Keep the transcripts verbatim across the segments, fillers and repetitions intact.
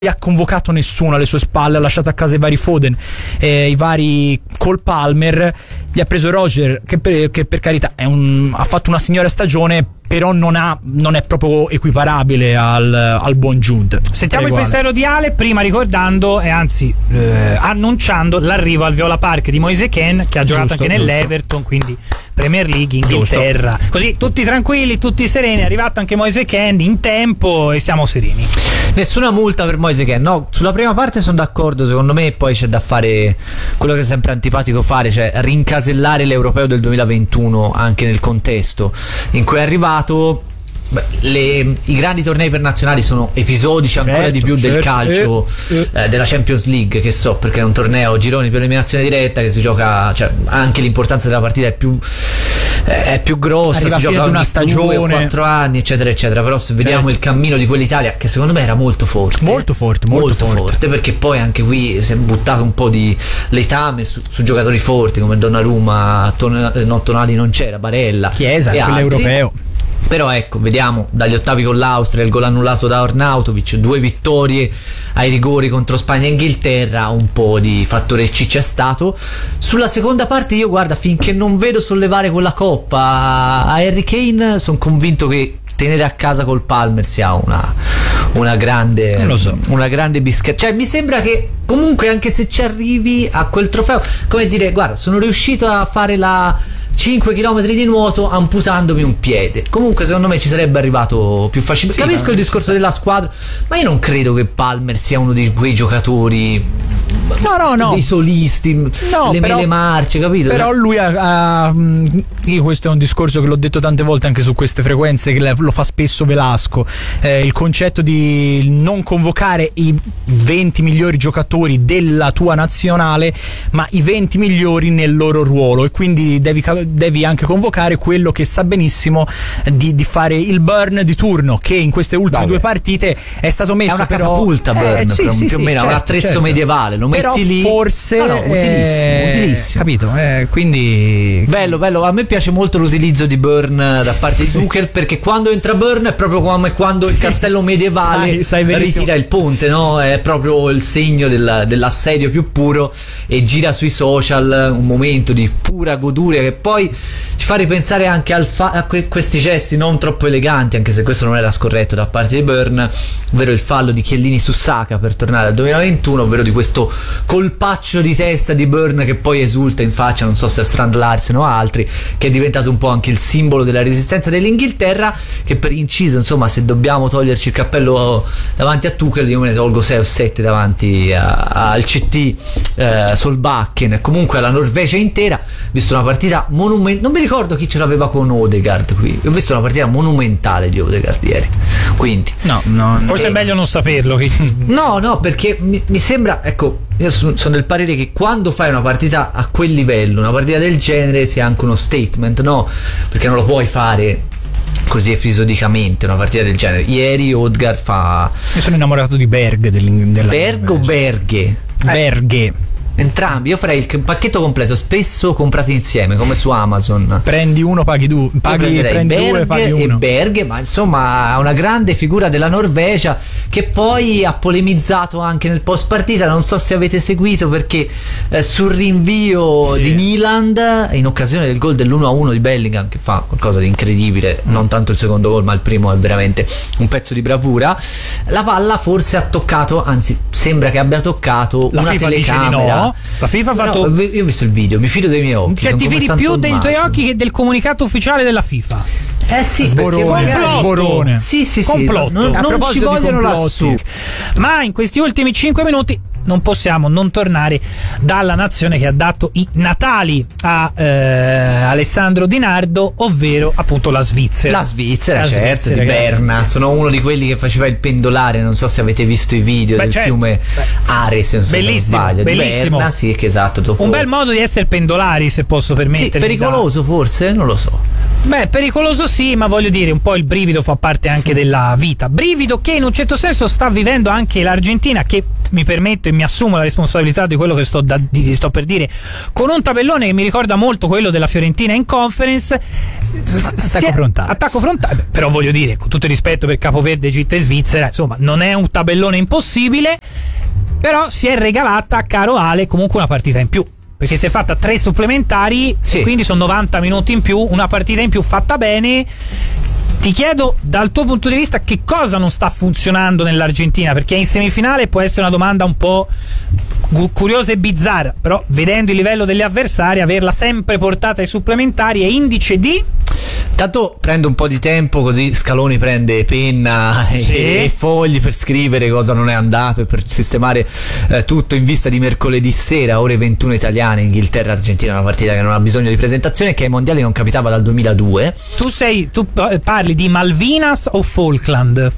ha convocato nessuno alle sue spalle, ha lasciato a casa i vari Foden, eh, i vari Cole Palmer, gli ha preso Roger che per, che per carità è un, ha fatto una signora stagione, però non, ha, non è proprio equiparabile al, al buon Jude. Sentiamo il pensiero di Ale, prima ricordando e anzi eh, annunciando l'arrivo al Viola Park di Moise Kean, che ha giocato giusto, anche giusto. nell'Everton, quindi Premier League, Inghilterra, giusto. Così tutti tranquilli, tutti sereni, è arrivato anche Moise Kean in tempo e siamo sereni. Nessuna multa per Moise Kean, no, sulla prima parte sono d'accordo secondo me, poi c'è da fare quello che è sempre antipatico fare, cioè rincasellare l'Europeo del duemilaventuno anche nel contesto in cui è arrivato. Beh, le, i grandi tornei per nazionali sono episodici ancora certo, di più certo. del calcio, eh, eh. Eh, della Champions League, che so, perché è un torneo gironi per eliminazione diretta che si gioca, cioè anche l'importanza della partita è più è più grossa, arriva si a fine gioca di una ogni stagione, due o quattro anni eccetera eccetera, però se vediamo certo. il cammino di quell'Italia, che secondo me era molto forte molto forte molto, molto forte. forte perché poi anche qui si è buttato un po' di letame su, su giocatori forti come Donnarumma, Ton- no, Tonali non c'era, Barella, Chiesa, quell'europeo. Però ecco, vediamo dagli ottavi con l'Austria, il gol annullato da Arnautovic, due vittorie ai rigori contro Spagna e Inghilterra, un po' di fattore C c'è stato. Sulla seconda parte io, guarda, finché non vedo sollevare quella coppa a Harry Kane, sono convinto che tenere a casa col Palmer sia una, una grande non lo so. una grande bischera. Cioè mi sembra che comunque anche se ci arrivi a quel trofeo, come dire, guarda, sono riuscito a fare la cinque chilometri di nuoto amputandomi un piede. Comunque secondo me ci sarebbe arrivato più facilmente. Sì, capisco ma... il discorso della squadra, ma io non credo che Palmer sia uno di quei giocatori, no no no dei solisti, no, le però, mele marce, capito? Però lui ha, ha io questo è un discorso che l'ho detto tante volte anche su queste frequenze, che lo fa spesso Velasco, eh, il concetto di non convocare i venti migliori giocatori della tua nazionale, ma i venti migliori nel loro ruolo, e quindi devi devi anche convocare quello che sa benissimo di, di fare il Burn di turno, che in queste ultime Vabbè. due partite è stato messo, è una però, catapulta Burn, eh, sì, però, sì, più o sì, meno certo, un attrezzo certo. medievale, lo però metti lì, forse no, no, utilissimo, eh, utilissimo. capito, eh, quindi bello bello, a me piace molto l'utilizzo di Burn da parte di Tuchel, perché quando entra Burn è proprio come quando il castello medievale sai, sai ritira il ponte, no? È proprio il segno del, dell'assedio più puro, e gira sui social un momento di pura goduria che poi ci fa ripensare anche al fa- a que- questi gesti non troppo eleganti, anche se questo non era scorretto da parte di Burn, ovvero il fallo di Chiellini su Saka per tornare al duemilaventuno, ovvero di questo colpaccio di testa di Burn che poi esulta in faccia, non so se a Strand Larsen o altri, che è diventato un po' anche il simbolo della resistenza dell'Inghilterra, che per inciso, insomma, se dobbiamo toglierci il cappello davanti a Tuchel, io me ne tolgo sei o sette davanti a, al C T eh, Solbakken, comunque alla Norvegia intera. Ho visto una partita monumentale, non mi ricordo chi ce l'aveva con Odegaard qui, ho visto una partita monumentale di Odegaard ieri, quindi no, no, forse eh, è meglio non saperlo. no no perché mi, mi sembra, ecco, io sono, sono del parere che quando fai una partita a quel livello, una partita del genere, sia anche uno statement, no? Perché non lo puoi fare così episodicamente una partita del genere. Ieri Odegaard fa... Io sono innamorato di Berg, del, della Berg o Berghe? Berghe. Entrambi, io farei il pacchetto completo, spesso comprati insieme come su Amazon. Prendi uno, paghi due, paghi, prendi Berg due, paghi e uno. Berg, ma insomma una grande figura della Norvegia, che poi ha polemizzato anche nel post partita, non so se avete seguito, perché eh, sul rinvio sì. di Nyland in occasione del gol dell'uno a uno di Bellingham, che fa qualcosa di incredibile, non tanto il secondo gol ma il primo è veramente un pezzo di bravura, la palla forse ha toccato, anzi sembra che abbia toccato la una FIFA telecamera. Dice di no. La FIFA ha fatto. No, io ho visto il video, mi fido dei miei occhi. Cioè ti fidi più dei tuoi occhi che del comunicato ufficiale della FIFA. Eh sì, Sborone, perché magari... Sborone. Sì, sì, sì. Complotto. Non, non ci vogliono lassù. Ma in questi ultimi cinque minuti non possiamo non tornare dalla nazione che ha dato i natali a eh, Alessandro Di Nardo, ovvero appunto la Svizzera. La Svizzera, la certo, Svizzera, di Berna. Sono uno di quelli che faceva il pendolare, non so se avete visto i video Beh, del certo. fiume Ares, non so bellissimo, se non sbaglio, bellissimo. di Berna, sì, che esatto. Dopo... Un bel modo di essere pendolari, se posso permettermi. Sì, pericoloso forse, non lo so. Beh, pericoloso sì, ma voglio dire, un po' il brivido fa parte anche della vita. Brivido che in un certo senso sta vivendo anche l'Argentina, che mi permetto e mi assumo la responsabilità di quello che sto, da, di, sto per dire, con un tabellone che mi ricorda molto quello della Fiorentina in Conference. Attacco è, frontale. Attacco frontale, però voglio dire, con tutto il rispetto per Capoverde, Egitto e Svizzera, insomma, non è un tabellone impossibile, però si è regalata, caro Ale, comunque una partita in più. Perché si è fatta tre supplementari, sì. E quindi sono novanta minuti in più, una partita in più fatta bene. Ti chiedo, dal tuo punto di vista, che cosa non sta funzionando nell'Argentina? Perché in semifinale può essere una domanda un po' curiosa e bizzarra, però vedendo il livello delle avversarie, averla sempre portata ai supplementari è indice di... Tanto prendo un po' di tempo, così Scaloni prende penna sì. e, e fogli per scrivere cosa non è andato e per sistemare eh, tutto in vista di mercoledì sera, ore ventuno italiane, Inghilterra-Argentina, una partita che non ha bisogno di presentazione, che ai mondiali non capitava dal duemiladue. Tu sei, tu parli di Malvinas o Falkland?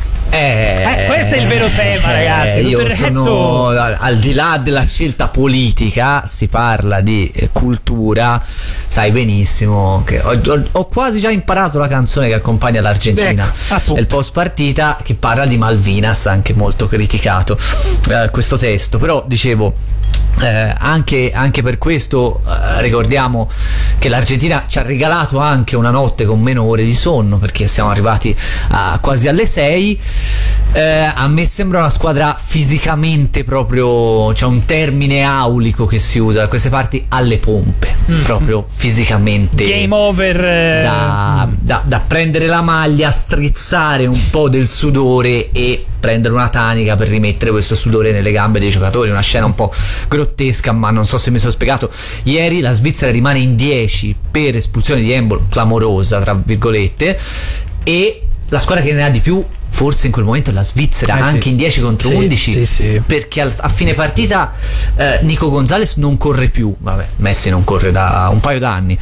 Eh, eh, questo è il vero tema, ragazzi. Io Tutto il sono, resto... al, al di là della scelta politica, si parla di eh, cultura. Sai benissimo che ho, ho, ho quasi già imparato la canzone che accompagna l'Argentina, ecco, il post partita, che parla di Malvinas, anche molto criticato eh, questo testo. Però dicevo, Eh, anche, anche per questo eh, ricordiamo che l'Argentina ci ha regalato anche una notte con meno ore di sonno, perché siamo arrivati a, quasi alle sei. Eh, a me sembra una squadra fisicamente proprio, c'è un termine aulico che si usa da queste parti, alle pompe, mm. proprio fisicamente game over, eh. da, da, da prendere la maglia, strizzare un po' del sudore e prendere una tanica per rimettere questo sudore nelle gambe dei giocatori. Una scena un po' grottesca, ma non so se mi sono spiegato. Ieri la Svizzera rimane in dieci per espulsione di Embolo, clamorosa tra virgolette, e la squadra che ne ha di più forse in quel momento è la Svizzera, eh anche sì. in dieci contro sì, undici, sì, sì. perché al, a fine partita eh, Nico Gonzalez non corre più, vabbè, Messi non corre da un paio d'anni,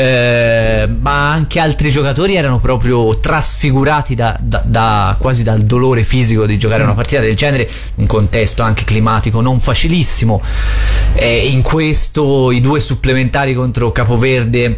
eh, ma anche altri giocatori erano proprio trasfigurati da, da, da quasi dal dolore fisico di giocare mm. una partita del genere, un contesto anche climatico non facilissimo. Eh, in questo i due supplementari contro Capoverde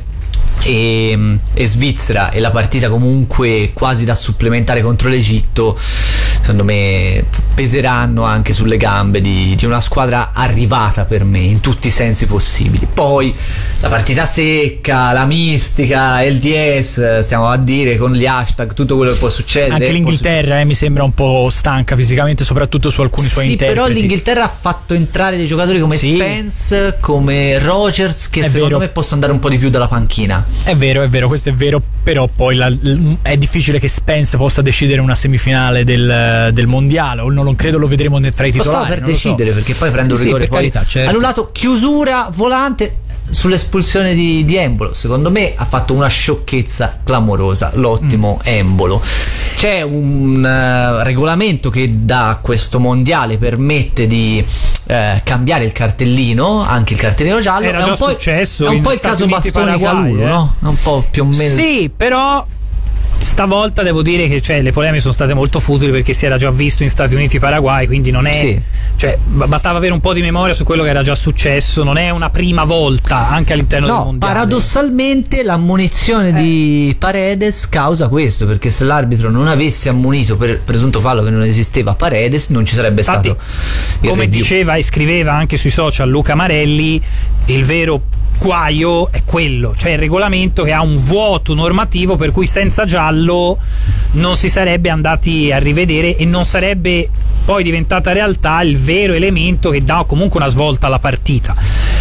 E, e Svizzera e la partita comunque quasi da supplementare contro l'Egitto, secondo me peseranno anche sulle gambe di, di una squadra arrivata per me in tutti i sensi possibili. Poi la partita secca, la mistica, il D S, stiamo a dire con gli hashtag tutto quello che può succedere. Anche l'Inghilterra eh, mi sembra un po' stanca fisicamente, soprattutto su alcuni suoi sì, interpreti. Però l'Inghilterra ha fatto entrare dei giocatori come sì. Spence, come Rogers, che è secondo vero. me possono andare un po' di più dalla panchina. È vero, è vero, questo è vero, però poi la, è difficile che Spence possa decidere una semifinale del, del mondiale, o non, non credo lo vedremo tra i titolari. Lo so per decidere, so. perché poi prende un sì, rigore sì, poi carità, certo. annullato, chiusura volante sull'espulsione di, di Embolo. Secondo me ha fatto una sciocchezza clamorosa l'ottimo mm. Embolo. C'è un uh, regolamento che da questo mondiale permette di uh, cambiare il cartellino, anche il cartellino giallo. Era è già un po', successo è un po' il Stati caso Uniti Bastoni Calulu, eh? no? È un po' più o meno. Sì, però stavolta devo dire che cioè, le polemiche sono state molto futili, perché si era già visto in Stati Uniti Paraguay, quindi non è sì. cioè, bastava avere un po' di memoria su quello che era già successo, non è una prima volta anche all'interno no, del mondiale. Paradossalmente l'ammonizione eh. di Paredes causa questo, perché se l'arbitro non avesse ammonito per presunto fallo che non esisteva Paredes, non ci sarebbe Infatti, stato il come review. diceva e scriveva anche sui social Luca Marelli, il vero guaio è quello, cioè il regolamento che ha un vuoto normativo per cui senza giallo non si sarebbe andati a rivedere e non sarebbe poi diventata realtà il vero elemento che dà comunque una svolta alla partita.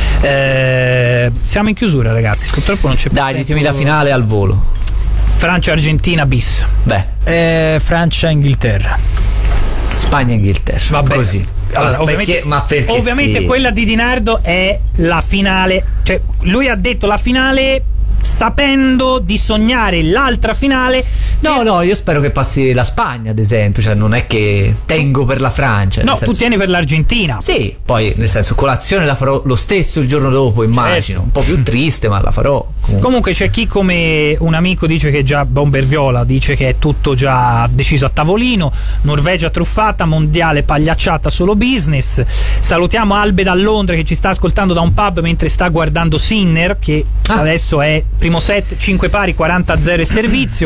Eh, siamo in chiusura, ragazzi, purtroppo non c'è più dai, ditemi la finale al volo. Francia-Argentina bis. Beh, eh, Francia-Inghilterra. Spagna-Inghilterra. Vabbè. Così. Allora, allora, ovviamente, perché, ma perché ovviamente sì. quella di Di Nardo è la finale, cioè lui ha detto la finale sapendo di sognare l'altra finale. No, che... no, io spero che passi la Spagna, ad esempio, cioè non è che tengo per la Francia. No, senso... tu tieni per l'Argentina. Sì, poi nel senso colazione la farò lo stesso il giorno dopo, immagino, certo. Un po' più triste, ma la farò. Comunque. Comunque c'è chi, come un amico dice che già Bomber Viola dice che è tutto già deciso a tavolino, Norvegia truffata, mondiale pagliacciata, solo business. Salutiamo Albe da Londra che ci sta ascoltando da un pub mentre sta guardando Sinner, che ah. adesso è primo set, cinque pari, quaranta a zero e servizio.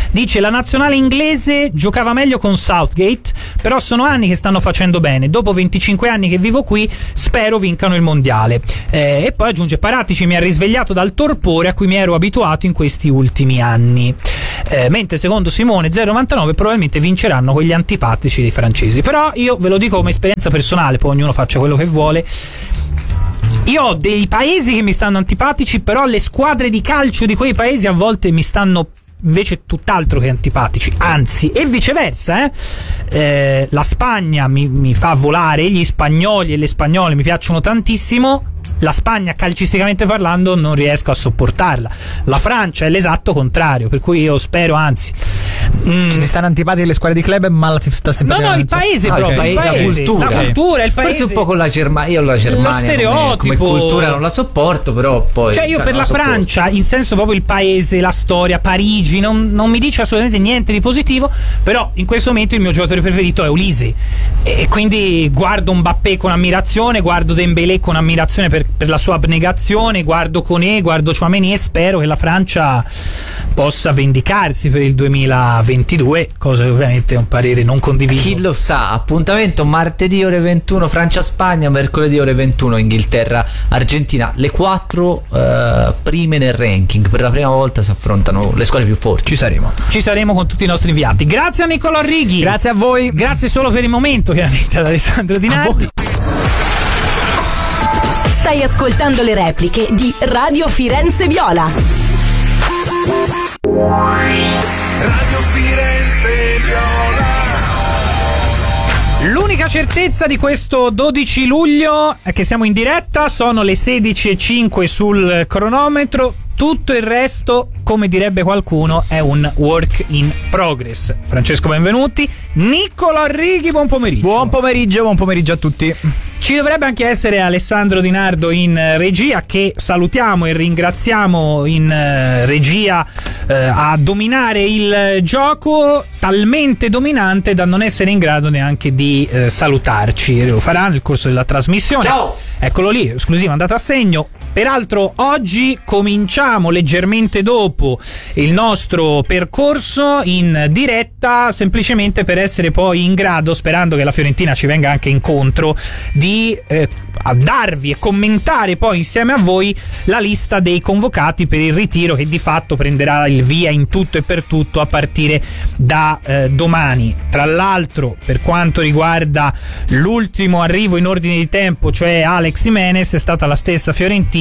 Dice: la nazionale inglese giocava meglio con Southgate, però sono anni che stanno facendo bene. Dopo venticinque anni che vivo qui, spero vincano il mondiale. Eh, e poi aggiunge: Paratici mi ha risvegliato dal torpore a cui mi ero abituato in questi ultimi anni. Eh, mentre secondo Simone zero novantanove probabilmente vinceranno quegli antipatici dei francesi. Però io ve lo dico come esperienza personale, poi ognuno faccia quello che vuole. Io ho dei paesi che mi stanno antipatici, però le squadre di calcio di quei paesi a volte mi stanno invece tutt'altro che antipatici, anzi, e viceversa, eh? Eh, la Spagna mi, mi fa volare, gli spagnoli e le spagnole mi piacciono tantissimo. La Spagna, calcisticamente parlando, non riesco a sopportarla. La Francia è l'esatto contrario, per cui io spero, anzi, mm, ci ti stanno antipatiche le squadre di club, ma la ti sta sempre no no il paese, ah, proprio okay. il paese, la cultura, la cultura, il paese. Forse un po' con la Germania, io la Germania lo stereotipo, come, come cultura non la sopporto, però poi cioè io per la, la Francia, in senso proprio il paese, la storia, Parigi non, non mi dice assolutamente niente di positivo, però in questo momento il mio giocatore preferito è Olise e quindi guardo Mbappé con ammirazione, guardo Dembélé con ammirazione per, per la sua abnegazione, guardo Koné, guardo Tchouaméni e spero che la Francia possa vendicarsi per il duemilaventidue, cosa che ovviamente è un parere non condiviso. Chi lo sa, appuntamento martedì ore ventuno Francia-Spagna, mercoledì ore ventuno Inghilterra-Argentina, le quattro uh, prime nel ranking, per la prima volta si affrontano le squadre più forti. Ci saremo. Ci saremo con tutti i nostri inviati. Grazie a Nicolò Righi. Grazie a voi. Grazie solo per il momento, chiaramente, ad Alessandro Di Nardi. Stai ascoltando le repliche di Radio Firenze Viola. Radio Firenze Viola. L'unica certezza di questo dodici luglio è che siamo in diretta, sono le sedici e cinque sul cronometro. Tutto il resto, come direbbe qualcuno, è un work in progress. Francesco Benvenuti, Nicolò Righi, buon pomeriggio. Buon pomeriggio, buon pomeriggio a tutti. Ci dovrebbe anche essere Alessandro Di Nardo in regia, che salutiamo e ringraziamo in regia eh, a dominare il gioco, talmente dominante da non essere in grado neanche di eh, salutarci. Lo farà nel corso della trasmissione. Ciao! Eccolo lì, esclusivo, andato a segno. Peraltro oggi cominciamo leggermente dopo il nostro percorso in diretta, semplicemente per essere poi in grado, sperando che la Fiorentina ci venga anche incontro, di eh, a darvi e commentare poi insieme a voi la lista dei convocati per il ritiro, che di fatto prenderà il via in tutto e per tutto a partire da eh, domani. Tra l'altro, per quanto riguarda l'ultimo arrivo in ordine di tempo, cioè Alex Jimenez, è stata la stessa Fiorentina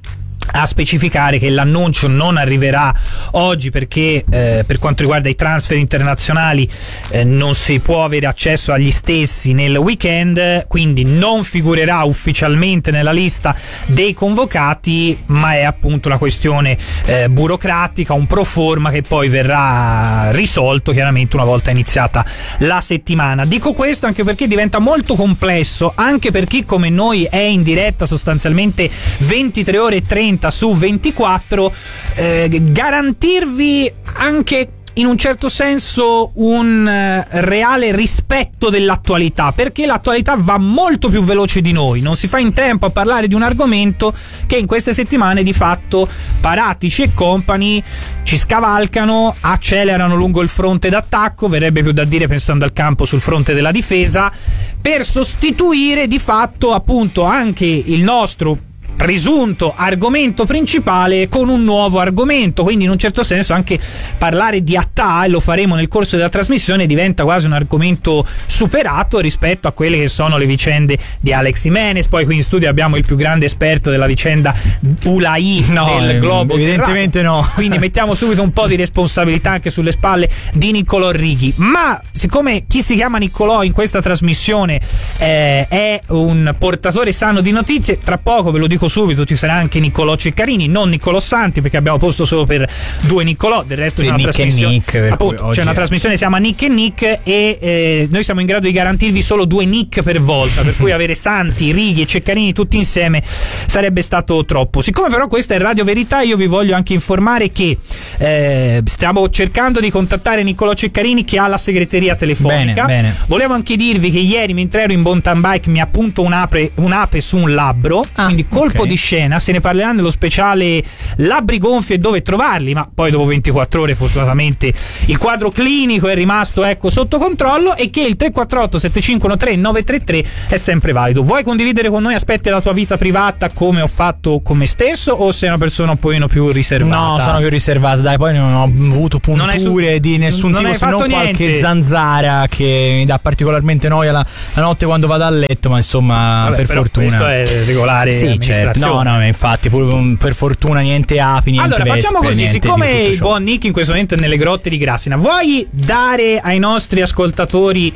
a specificare che l'annuncio non arriverà oggi perché eh, per quanto riguarda i transfer internazionali eh, non si può avere accesso agli stessi nel weekend, quindi non figurerà ufficialmente nella lista dei convocati, ma è appunto una questione eh, burocratica, un pro forma che poi verrà risolto chiaramente una volta iniziata la settimana. Dico questo anche perché diventa molto complesso, anche per chi come noi è in diretta sostanzialmente ventitré ore e trenta su ventiquattro, eh, garantirvi anche in un certo senso un uh, reale rispetto dell'attualità, perché l'attualità va molto più veloce di noi, non si fa in tempo a parlare di un argomento che in queste settimane di fatto Paratici e compagni ci scavalcano, accelerano lungo il fronte d'attacco, verrebbe più da dire pensando al campo sul fronte della difesa, per sostituire di fatto appunto anche il nostro presunto argomento principale con un nuovo argomento, quindi in un certo senso anche parlare di Attà, e lo faremo nel corso della trasmissione, diventa quasi un argomento superato rispetto a quelle che sono le vicende di Alex Jimenez. Poi qui in studio abbiamo il più grande esperto della vicenda Ulai no, del globo evidentemente terrano. no, quindi mettiamo subito un po' di responsabilità anche sulle spalle di Nicolò Righi, ma siccome chi si chiama Nicolò in questa trasmissione eh, è un portatore sano di notizie, tra poco ve lo dico subito ci sarà anche Niccolò Ceccarini, non Niccolò Santi, perché abbiamo posto solo per due Niccolò, del resto sì, c'è una Nick trasmissione Nick, appunto, oggi c'è una è... trasmissione che si chiama Nick e Nick e eh, noi siamo in grado di garantirvi solo due Nick per volta, per cui avere Santi, Righi e Ceccarini tutti insieme sarebbe stato troppo. Siccome però questa è Radio Verità, io vi voglio anche informare che eh, stiamo cercando di contattare Niccolò Ceccarini, che ha la segreteria telefonica. Bene, bene. Volevo anche dirvi che ieri mentre ero in mountain bike mi appunto un'ape, un'ape su un labbro, ah, quindi colpo colpo di scena, se ne parlerà nello speciale Labbri gonfi e dove trovarli, ma poi dopo ventiquattro ore fortunatamente il quadro clinico è rimasto ecco sotto controllo, e che il tre quattro otto sette cinque uno tre nove tre tre è sempre valido. Vuoi condividere con noi aspetti della tua vita privata come ho fatto con me stesso, o sei una persona un pochino più riservata? No, sono più riservata, dai, poi non ho avuto punture su- di nessun non tipo, hai se non fatto qualche niente. zanzara che mi dà particolarmente noia la, la notte quando vado a letto, ma insomma, Vabbè, per però fortuna. questo è regolare Sì, certo. No, no, infatti, pur- per fortuna niente api, niente Allora facciamo vespe, così, niente di siccome tutto il ciò. buon Nick in questo momento è nelle grotte di Grassina, vuoi dare ai nostri ascoltatori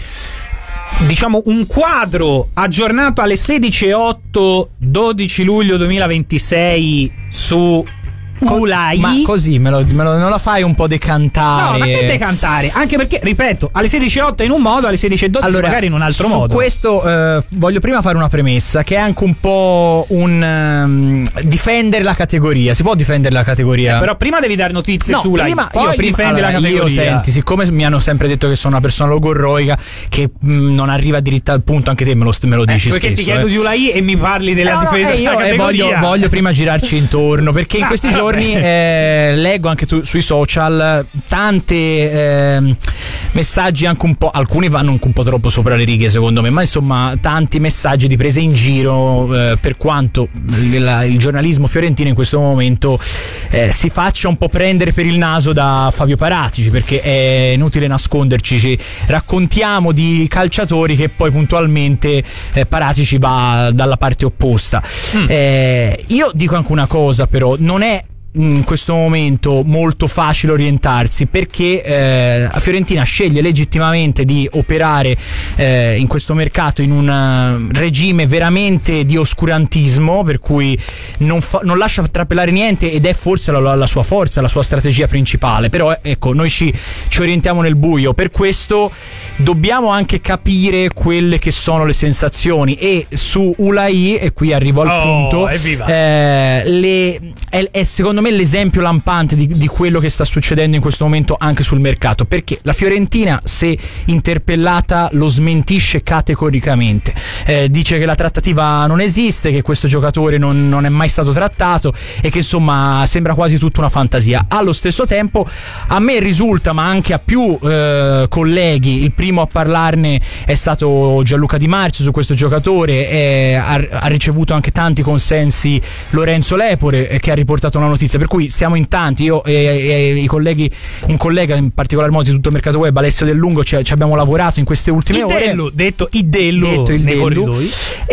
diciamo un quadro aggiornato alle sedici e otto dodici luglio duemilaventisei su Ulai? Ma così me lo, me lo- non la fai un po' decantare? No, ma che decantare? Anche perché, ripeto, alle sedici e otto in un modo, alle sedici e dodici Allora, magari in un altro su modo. questo eh, voglio prima fare una premessa che è anche un po' un ehm, difendere la categoria. Si può difendere la categoria? Eh, però prima devi dare notizie No, su Ulai, prima, poi io prima, difendi allora, la categoria. Io, senti, siccome mi hanno sempre detto che sono una persona logorroica, che mh, non arriva diritta al punto, anche te me lo, me lo Eh, dici perché spesso. ti chiedo eh. di Ulai e mi parli della No, no, difesa eh, della io eh, categoria. voglio, voglio prima girarci intorno, perché in Ah, questi vabbè. giorni eh, leggo anche tu, sui social tante eh, messaggi anche un po', alcuni vanno anche un po' troppo sopra le righe secondo me, ma insomma tanti messaggi di prese in giro eh, per quanto il, il giornalismo fiorentino in questo momento eh, si faccia un po' prendere per il naso da Fabio Paratici, perché è inutile nasconderci, ci raccontiamo di calciatori che poi puntualmente eh, Paratici va dalla parte opposta. Mm. Eh, io dico anche una cosa, però non è in questo momento molto facile orientarsi, perché eh, la Fiorentina sceglie legittimamente di operare eh, in questo mercato in un uh, regime veramente di oscurantismo, per cui non, fa, non lascia trapelare niente, ed è forse la, la sua forza, la sua strategia principale. Però ecco, noi ci, ci orientiamo nel buio, per questo dobbiamo anche capire quelle che sono le sensazioni, e su Ulai, e qui arrivo al Oh, punto, evviva. eh, le, è, è secondo me l'esempio lampante di, di quello che sta succedendo in questo momento anche sul mercato, perché la Fiorentina, se interpellata, lo smentisce categoricamente, eh, dice che la trattativa non esiste, che questo giocatore non, non è mai stato trattato, e che insomma sembra quasi tutta una fantasia. Allo stesso tempo a me risulta, ma anche a più eh, colleghi, il primo a parlarne è stato Gianluca Di Marzio su questo giocatore, eh, ha, ha ricevuto anche tanti consensi Lorenzo Lepore, eh, che ha riportato una notizia, per cui siamo in tanti, io e, e i colleghi, un collega in particolar modo di tutto il mercato web, Alessio Del Lungo, ci, ci abbiamo lavorato in queste ultime Il ore. Dellu, detto il Dellu, Detto il nei Dellu. corridoi.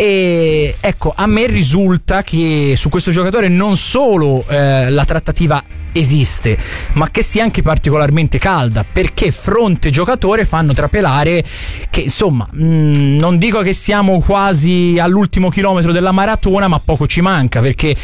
E ecco, a me risulta che su questo giocatore non solo eh, la trattativa esiste, ma che sia anche particolarmente calda, perché fronte giocatore fanno trapelare che insomma mh, non dico che siamo quasi all'ultimo chilometro della maratona, ma poco ci manca, perché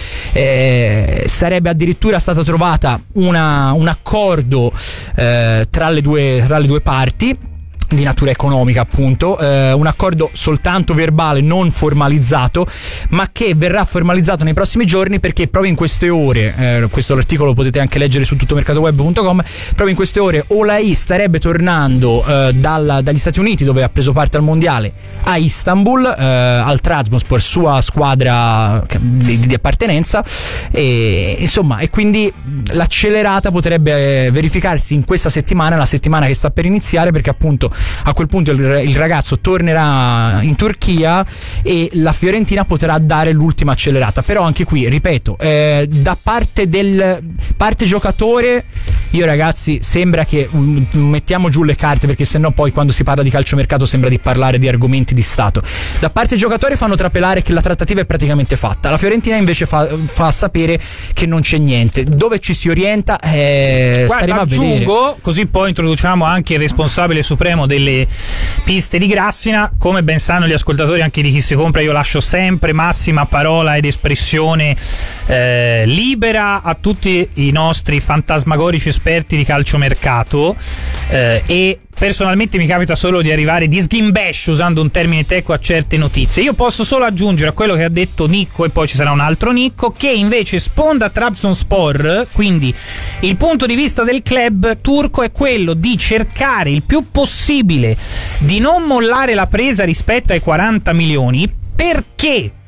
eh, sarebbe addirittura stata trovata una, un accordo eh, tra le due, tra le due parti di natura economica, appunto, eh, un accordo soltanto verbale, non formalizzato, ma che verrà formalizzato nei prossimi giorni, perché proprio in queste ore, eh, questo l'articolo lo potete anche leggere su tuttomercatoweb punto com, proprio in queste ore Ulai starebbe tornando eh, dalla, dagli Stati Uniti, dove ha preso parte al mondiale, a Istanbul, eh, al Trabzonspor, sua squadra di, di appartenenza, e insomma, e quindi l'accelerata potrebbe verificarsi in questa settimana, la settimana che sta per iniziare, perché appunto a quel punto il, il ragazzo tornerà in Turchia e la Fiorentina potrà dare l'ultima accelerata. Però anche qui, ripeto, eh, da parte del parte giocatore, io ragazzi, sembra che um, mettiamo giù le carte, perché sennò poi quando si parla di calciomercato sembra di parlare di argomenti di Stato. Da parte giocatore fanno trapelare che la trattativa è praticamente fatta, la Fiorentina invece fa, fa sapere che non c'è niente. Dove ci si orienta eh, Guarda, staremo a vedere. aggiungo, così poi introduciamo anche il responsabile supremo delle piste di Grassina. Come ben sanno gli ascoltatori anche di Chi si compra, io lascio sempre massima parola ed espressione eh, libera a tutti i nostri fantasmagorici esperti di calciomercato, eh, e personalmente mi capita solo di arrivare di sghimbescio, usando un termine tecnico, a certe notizie. Io posso solo aggiungere a quello che ha detto Nicco, e poi ci sarà un altro Nicco, che invece sponda Trabzonspor, quindi il punto di vista del club turco è quello di cercare il più possibile di non mollare la presa rispetto ai quaranta milioni, perché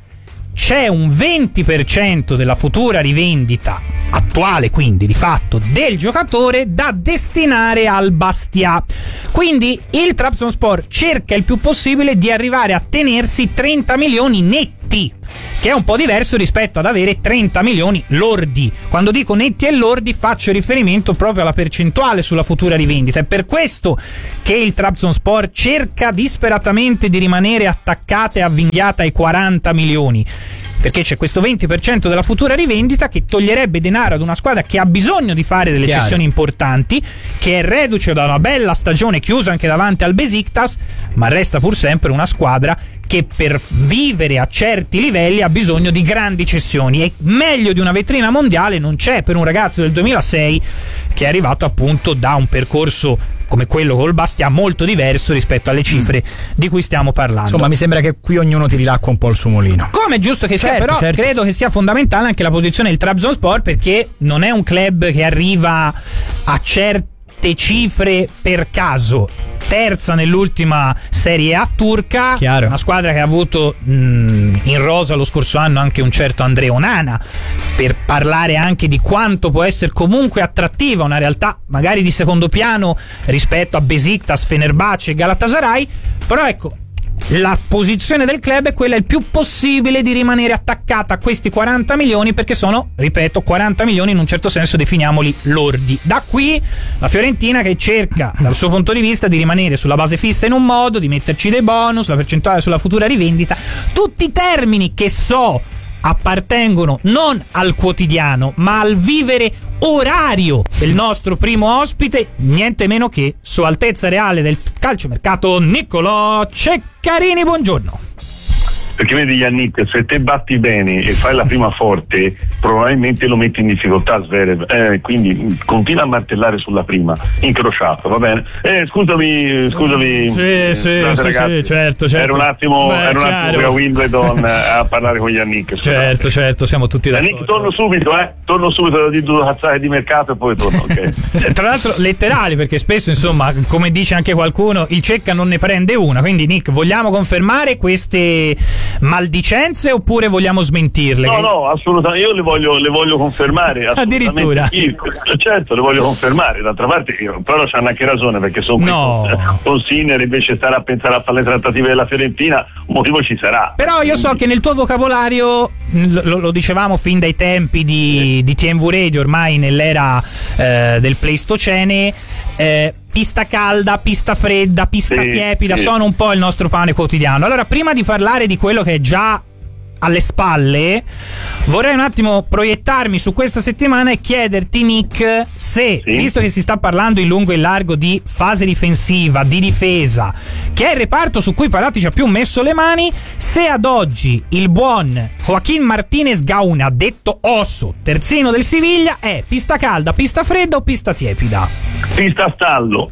c'è un venti per cento della futura rivendita attuale, quindi di fatto del giocatore, da destinare al Bastia. Quindi il Trabzonspor cerca il più possibile di arrivare a tenersi trenta milioni netti, che è un po' diverso rispetto ad avere trenta milioni lordi. Quando dico netti e lordi faccio riferimento proprio alla percentuale sulla futura rivendita. È per questo che il Trabzonspor cerca disperatamente di rimanere attaccata e avvinghiata ai quaranta milioni, perché c'è questo venti per cento della futura rivendita che toglierebbe denaro ad una squadra che ha bisogno di fare delle Chiaro. cessioni importanti, che è reduce da una bella stagione chiusa anche davanti al Besiktas, ma resta pur sempre una squadra che per vivere a certi livelli ha bisogno di grandi cessioni, e meglio di una vetrina mondiale non c'è per un ragazzo del duemilasei che è arrivato appunto da un percorso come quello col Bastia molto diverso rispetto alle cifre mm. di cui stiamo parlando. Insomma, mi sembra che qui ognuno tiri l'acqua un po' al suo mulino. Come è giusto che sia, Certo, però certo. credo che sia fondamentale anche la posizione del Trabzonspor, perché non è un club che arriva a certe cifre per caso. Terza nell'ultima Serie A turca, Chiaro. una squadra che ha avuto mh, in rosa lo scorso anno anche un certo Andrea Onana, per parlare anche di quanto può essere comunque attrattiva una realtà magari di secondo piano rispetto a Besiktas, Fenerbahce e Galatasaray. Però ecco, la posizione del club è quella il più possibile di rimanere attaccata a questi quaranta milioni, perché sono, ripeto, quaranta milioni in un certo senso, definiamoli lordi. Da qui la Fiorentina che cerca dal suo punto di vista di rimanere sulla base fissa in un modo, di metterci dei bonus, la percentuale sulla futura rivendita, tutti termini che so appartengono non al quotidiano ma al vivere orario del nostro primo ospite, niente meno che Sua Altezza Reale del calciomercato Niccolò Ceccarini. Buongiorno. Perché vedi, Yannick, se te batti bene e fai la prima forte probabilmente lo metti in difficoltà Zverev, eh, quindi continua a martellare sulla prima, incrociato, va bene? Eh, scusami, scusami. Sì, sì, scusate, sì, ragazzi, sì, certo, certo. Ero un attimo, Beh, ero un attimo chiaro. qui a Wimbledon a parlare con Yannick. Scusate. Certo, certo, siamo tutti d'accordo. Yannick, torno subito, eh, torno subito, di due cazzate di mercato e poi torno, ok? Tra l'altro letterali, perché spesso, insomma, come dice anche qualcuno, il Cecca non ne prende una. Quindi Nick, vogliamo confermare queste maldicenze oppure vogliamo smentirle? No, no, assolutamente, io le voglio, le voglio confermare. Addirittura? Io, certo, le voglio confermare. D'altra parte, io, però c'hanno anche ragione, perché sono No. qui con, con Sinner, invece stare a pensare a fare le trattative della Fiorentina, un motivo ci sarà. Però io so che nel tuo vocabolario, lo, lo dicevamo fin dai tempi di, di T M V Radio, ormai nell'era eh, del Pleistocene, eh, pista calda, pista fredda, pista Sì, tiepida sì. sono un po' il nostro pane quotidiano. Allora, prima di parlare di quello che è già alle spalle, vorrei un attimo proiettarmi su questa settimana e chiederti, Nick, se, Sì. visto che si sta parlando in lungo e in largo di fase difensiva, di difesa, che è il reparto su cui Paratici ci ha più messo le mani, se ad oggi il buon Joaquín Martínez Gauna, detto Osso, terzino del Siviglia, è pista calda, pista fredda o pista tiepida? Pista a stallo.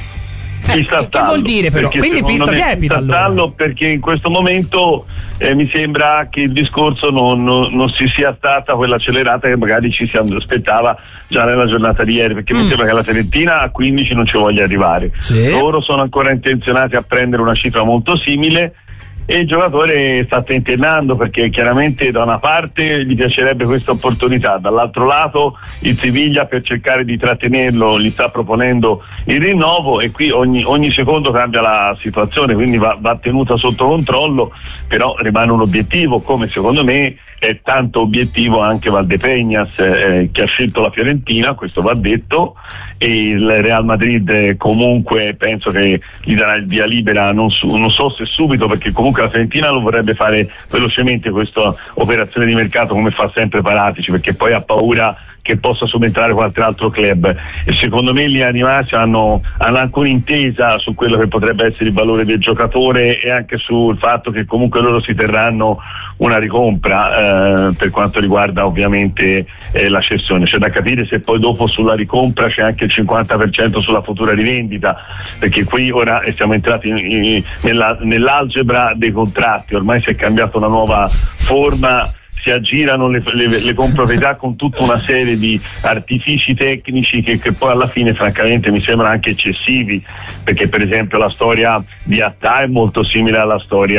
Eh, Pista a che- che stallo, vuol dire però? perché Quindi secondo pista me tiepida, pista a allora. stallo, perché in questo momento eh, mi sembra che il discorso non, non, non si sia stata quella accelerata che magari ci si aspettava già nella giornata di ieri, perché Mm. mi sembra che la Fiorentina a quindici non ci voglia arrivare. Sì. Loro sono ancora intenzionati a prendere una cifra molto simile e il giocatore sta tentennando, perché chiaramente da una parte gli piacerebbe questa opportunità, dall'altro lato il Siviglia, per cercare di trattenerlo, gli sta proponendo il rinnovo, e qui ogni, ogni secondo cambia la situazione, quindi va, va tenuta sotto controllo. Però rimane un obiettivo, come secondo me è tanto obiettivo anche Valdepeñas, eh, che ha scelto la Fiorentina, questo va detto, e il Real Madrid eh, comunque penso che gli darà il via libera, non, su, non so se subito, perché comunque la Fiorentina lo vorrebbe fare velocemente questa operazione di mercato, come fa sempre Paratici, perché poi ha paura che possa subentrare qualche altro club, e secondo me gli animati hanno, hanno anche un'intesa su quello che potrebbe essere il valore del giocatore, e anche sul fatto che comunque loro si terranno una ricompra eh, per quanto riguarda ovviamente eh, la cessione. C'è da capire se poi dopo sulla ricompra c'è anche il cinquanta per cento sulla futura rivendita, perché qui ora siamo entrati in, in, nella, nell'algebra dei contratti, ormai si è cambiata una nuova forma, si aggirano le, le, le comproprietà con tutta una serie di artifici tecnici che, che poi alla fine francamente mi sembrano anche eccessivi, perché per esempio la storia di Attà è molto simile alla storia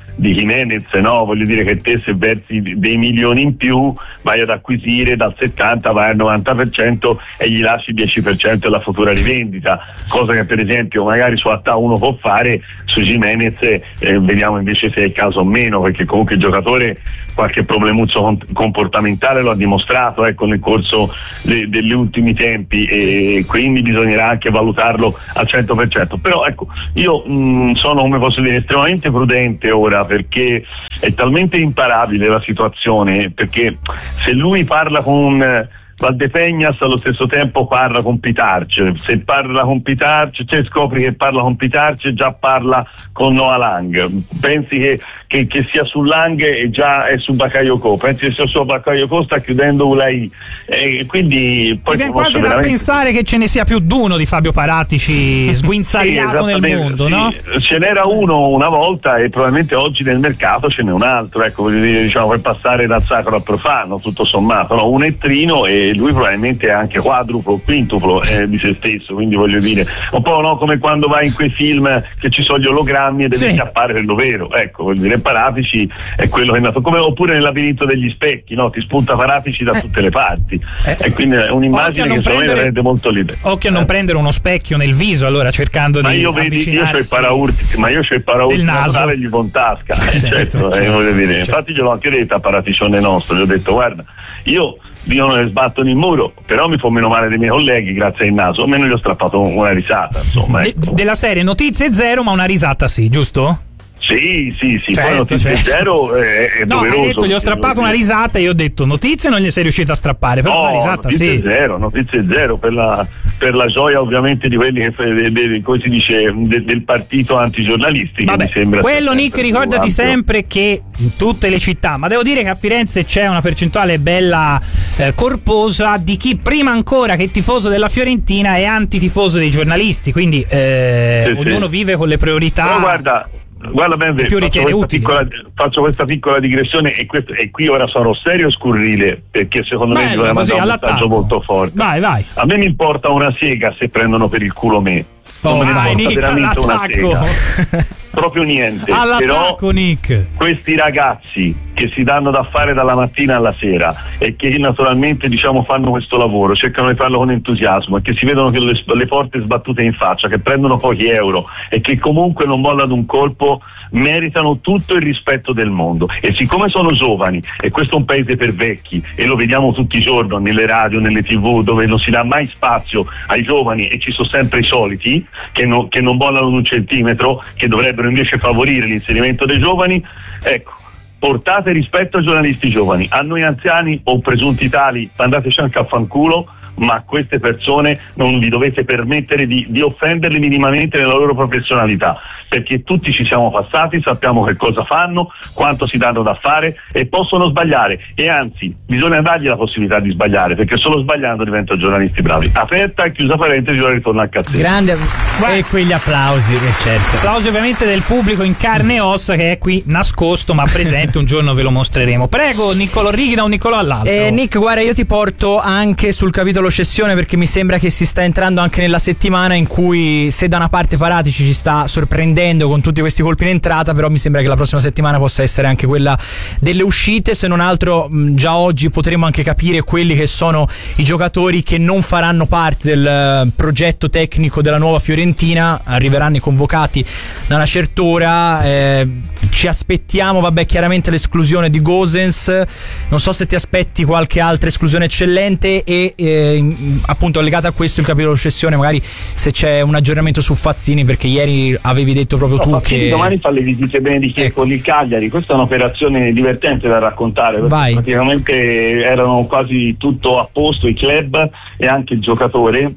di Jimenez, no? Voglio dire che te se versi dei milioni in più vai ad acquisire dal settanta vai al novanta per cento e gli lasci il dieci per cento della futura rivendita, cosa che per esempio magari su Atta uno può fare, su Jimenez eh, vediamo invece se è il caso o meno, perché comunque il giocatore qualche problemuzzo comportamentale lo ha dimostrato ecco, nel corso de- degli ultimi tempi, e quindi bisognerà anche valutarlo al cento per cento. Però ecco, io mh, sono, come posso dire, estremamente prudente ora, perché è talmente imparabile la situazione, perché se lui parla con Valdepegnas allo stesso tempo parla con Pitarce, se parla con Pitarce, cioè scopri che parla con Pitarce, già parla con Noah Lang, pensi che, che, che sia su Lang e già è su Bakayoko, pensi che sia su Bakayoko, sta chiudendo Ulai, e quindi poi mi viene quasi veramente... da pensare che ce ne sia più d'uno di Fabio Paratici sguinzagliato sì, nel mondo, sì. no? Ce n'era uno una volta e probabilmente oggi nel mercato ce n'è un altro, ecco, voglio dire, diciamo, per passare dal sacro al profano, tutto sommato, no? Un ettrino, e lui probabilmente è anche quadruplo, quintuplo eh, di se stesso, quindi voglio dire, un po' no, come quando vai in quei film che ci sono gli ologrammi e devi sì. chiappare quello vero, ecco, voglio dire, Paratici è quello che è nato, come oppure nel labirinto degli specchi, no? Ti spunta Paratici da eh. tutte le parti, eh. e quindi è un'immagine che secondo me rende molto libera. Occhio a non eh. prendere uno specchio nel viso, allora, cercando ma di io vedi, io c'ho il avvicinarsi paraurti, ma io c'ho il paraurti naturale e gli von tasca, eh, certo, certo, certo, eh, voglio dire. certo. Infatti gliel'ho anche detto a Paraticione nostro, gli ho detto guarda, io io non le sbatto nel muro, però mi fa meno male dei miei colleghi grazie al naso, almeno gli ho strappato una risata, insomma. De- ecco. della serie notizie zero, ma una risata sì, giusto? Sì, sì, sì, certo, poi notizie certo. zero è, è no, doveroso. hai detto gli ho strappato una risata e io ho detto notizie non gli sei riuscito a strappare, però no, una risata notizie sì. zero, notizie zero per la, per la gioia ovviamente di quelli che de, de, come si dice de, del partito antigiornalisti. Vabbè, che mi sembra quello Nick, ricordati ampio. sempre che in tutte le città, ma devo dire che a Firenze c'è una percentuale bella eh, corposa di chi prima ancora che tifoso della Fiorentina è antitifoso dei giornalisti, quindi eh, sì, ognuno sì. vive con le priorità. Però guarda, guarda ben, più faccio, questa piccola, faccio questa piccola digressione e, questo, e qui ora sarò serio e scurrile, perché secondo Bello, me bisogna così, mandare un messaggio molto forte. Vai, vai. A me mi importa una sega se prendono per il culo me. Non Oh, me ne vai, importa Nick, veramente una all'attacco. sega. Proprio niente. All'attacco, Però Nick. questi ragazzi che si danno da fare dalla mattina alla sera e che naturalmente diciamo fanno questo lavoro, cercano di farlo con entusiasmo e che si vedono che le, le porte sbattute in faccia, che prendono pochi euro e che comunque non mollano un colpo, meritano tutto il rispetto del mondo. E siccome sono giovani, e questo è un paese per vecchi e lo vediamo tutti i giorni nelle radio, nelle tv, dove non si dà mai spazio ai giovani e ci sono sempre i soliti che, no, che non mollano un centimetro, che dovrebbero invece favorire l'inserimento dei giovani, ecco, portate rispetto ai giornalisti giovani. A noi anziani o presunti tali mandateci anche a fanculo, ma a queste persone non vi dovete permettere di, di offenderli minimamente nella loro professionalità, perché tutti ci siamo passati, sappiamo che cosa fanno, quanto si danno da fare e possono sbagliare, e anzi bisogna dargli la possibilità di sbagliare, perché solo sbagliando diventano giornalisti bravi. Aperta e chiusa parentesi, ora ritorno al cazzetto. Grande, e quegli applausi, eh, certo. Applausi ovviamente del pubblico in carne e ossa che è qui nascosto ma presente, un giorno ve lo mostreremo. Prego, Niccolò Righi da un Niccolò all'altro. Eh, Nick, guarda, io ti porto anche sul capitolo cessione, perché mi sembra che si sta entrando anche nella settimana in cui, se da una parte Paratici ci sta sorprendendo con tutti questi colpi in entrata, però mi sembra che la prossima settimana possa essere anche quella delle uscite. Se non altro mh, già oggi potremo anche capire quelli che sono i giocatori che non faranno parte del uh, progetto tecnico della nuova Fiorentina. Arriveranno i convocati da una certa ora, eh, ci aspettiamo vabbè chiaramente l'esclusione di Gosens, non so se ti aspetti qualche altra esclusione eccellente, e eh, appunto legata a questo il capitolo cessione, magari se c'è un aggiornamento su Fazzini, perché ieri avevi detto proprio no, tu Fazzini che domani fa le visite benediche ecco. con il Cagliari. Questa è un'operazione divertente da raccontare, perché Vai. praticamente erano quasi tutto a posto i club e anche il giocatore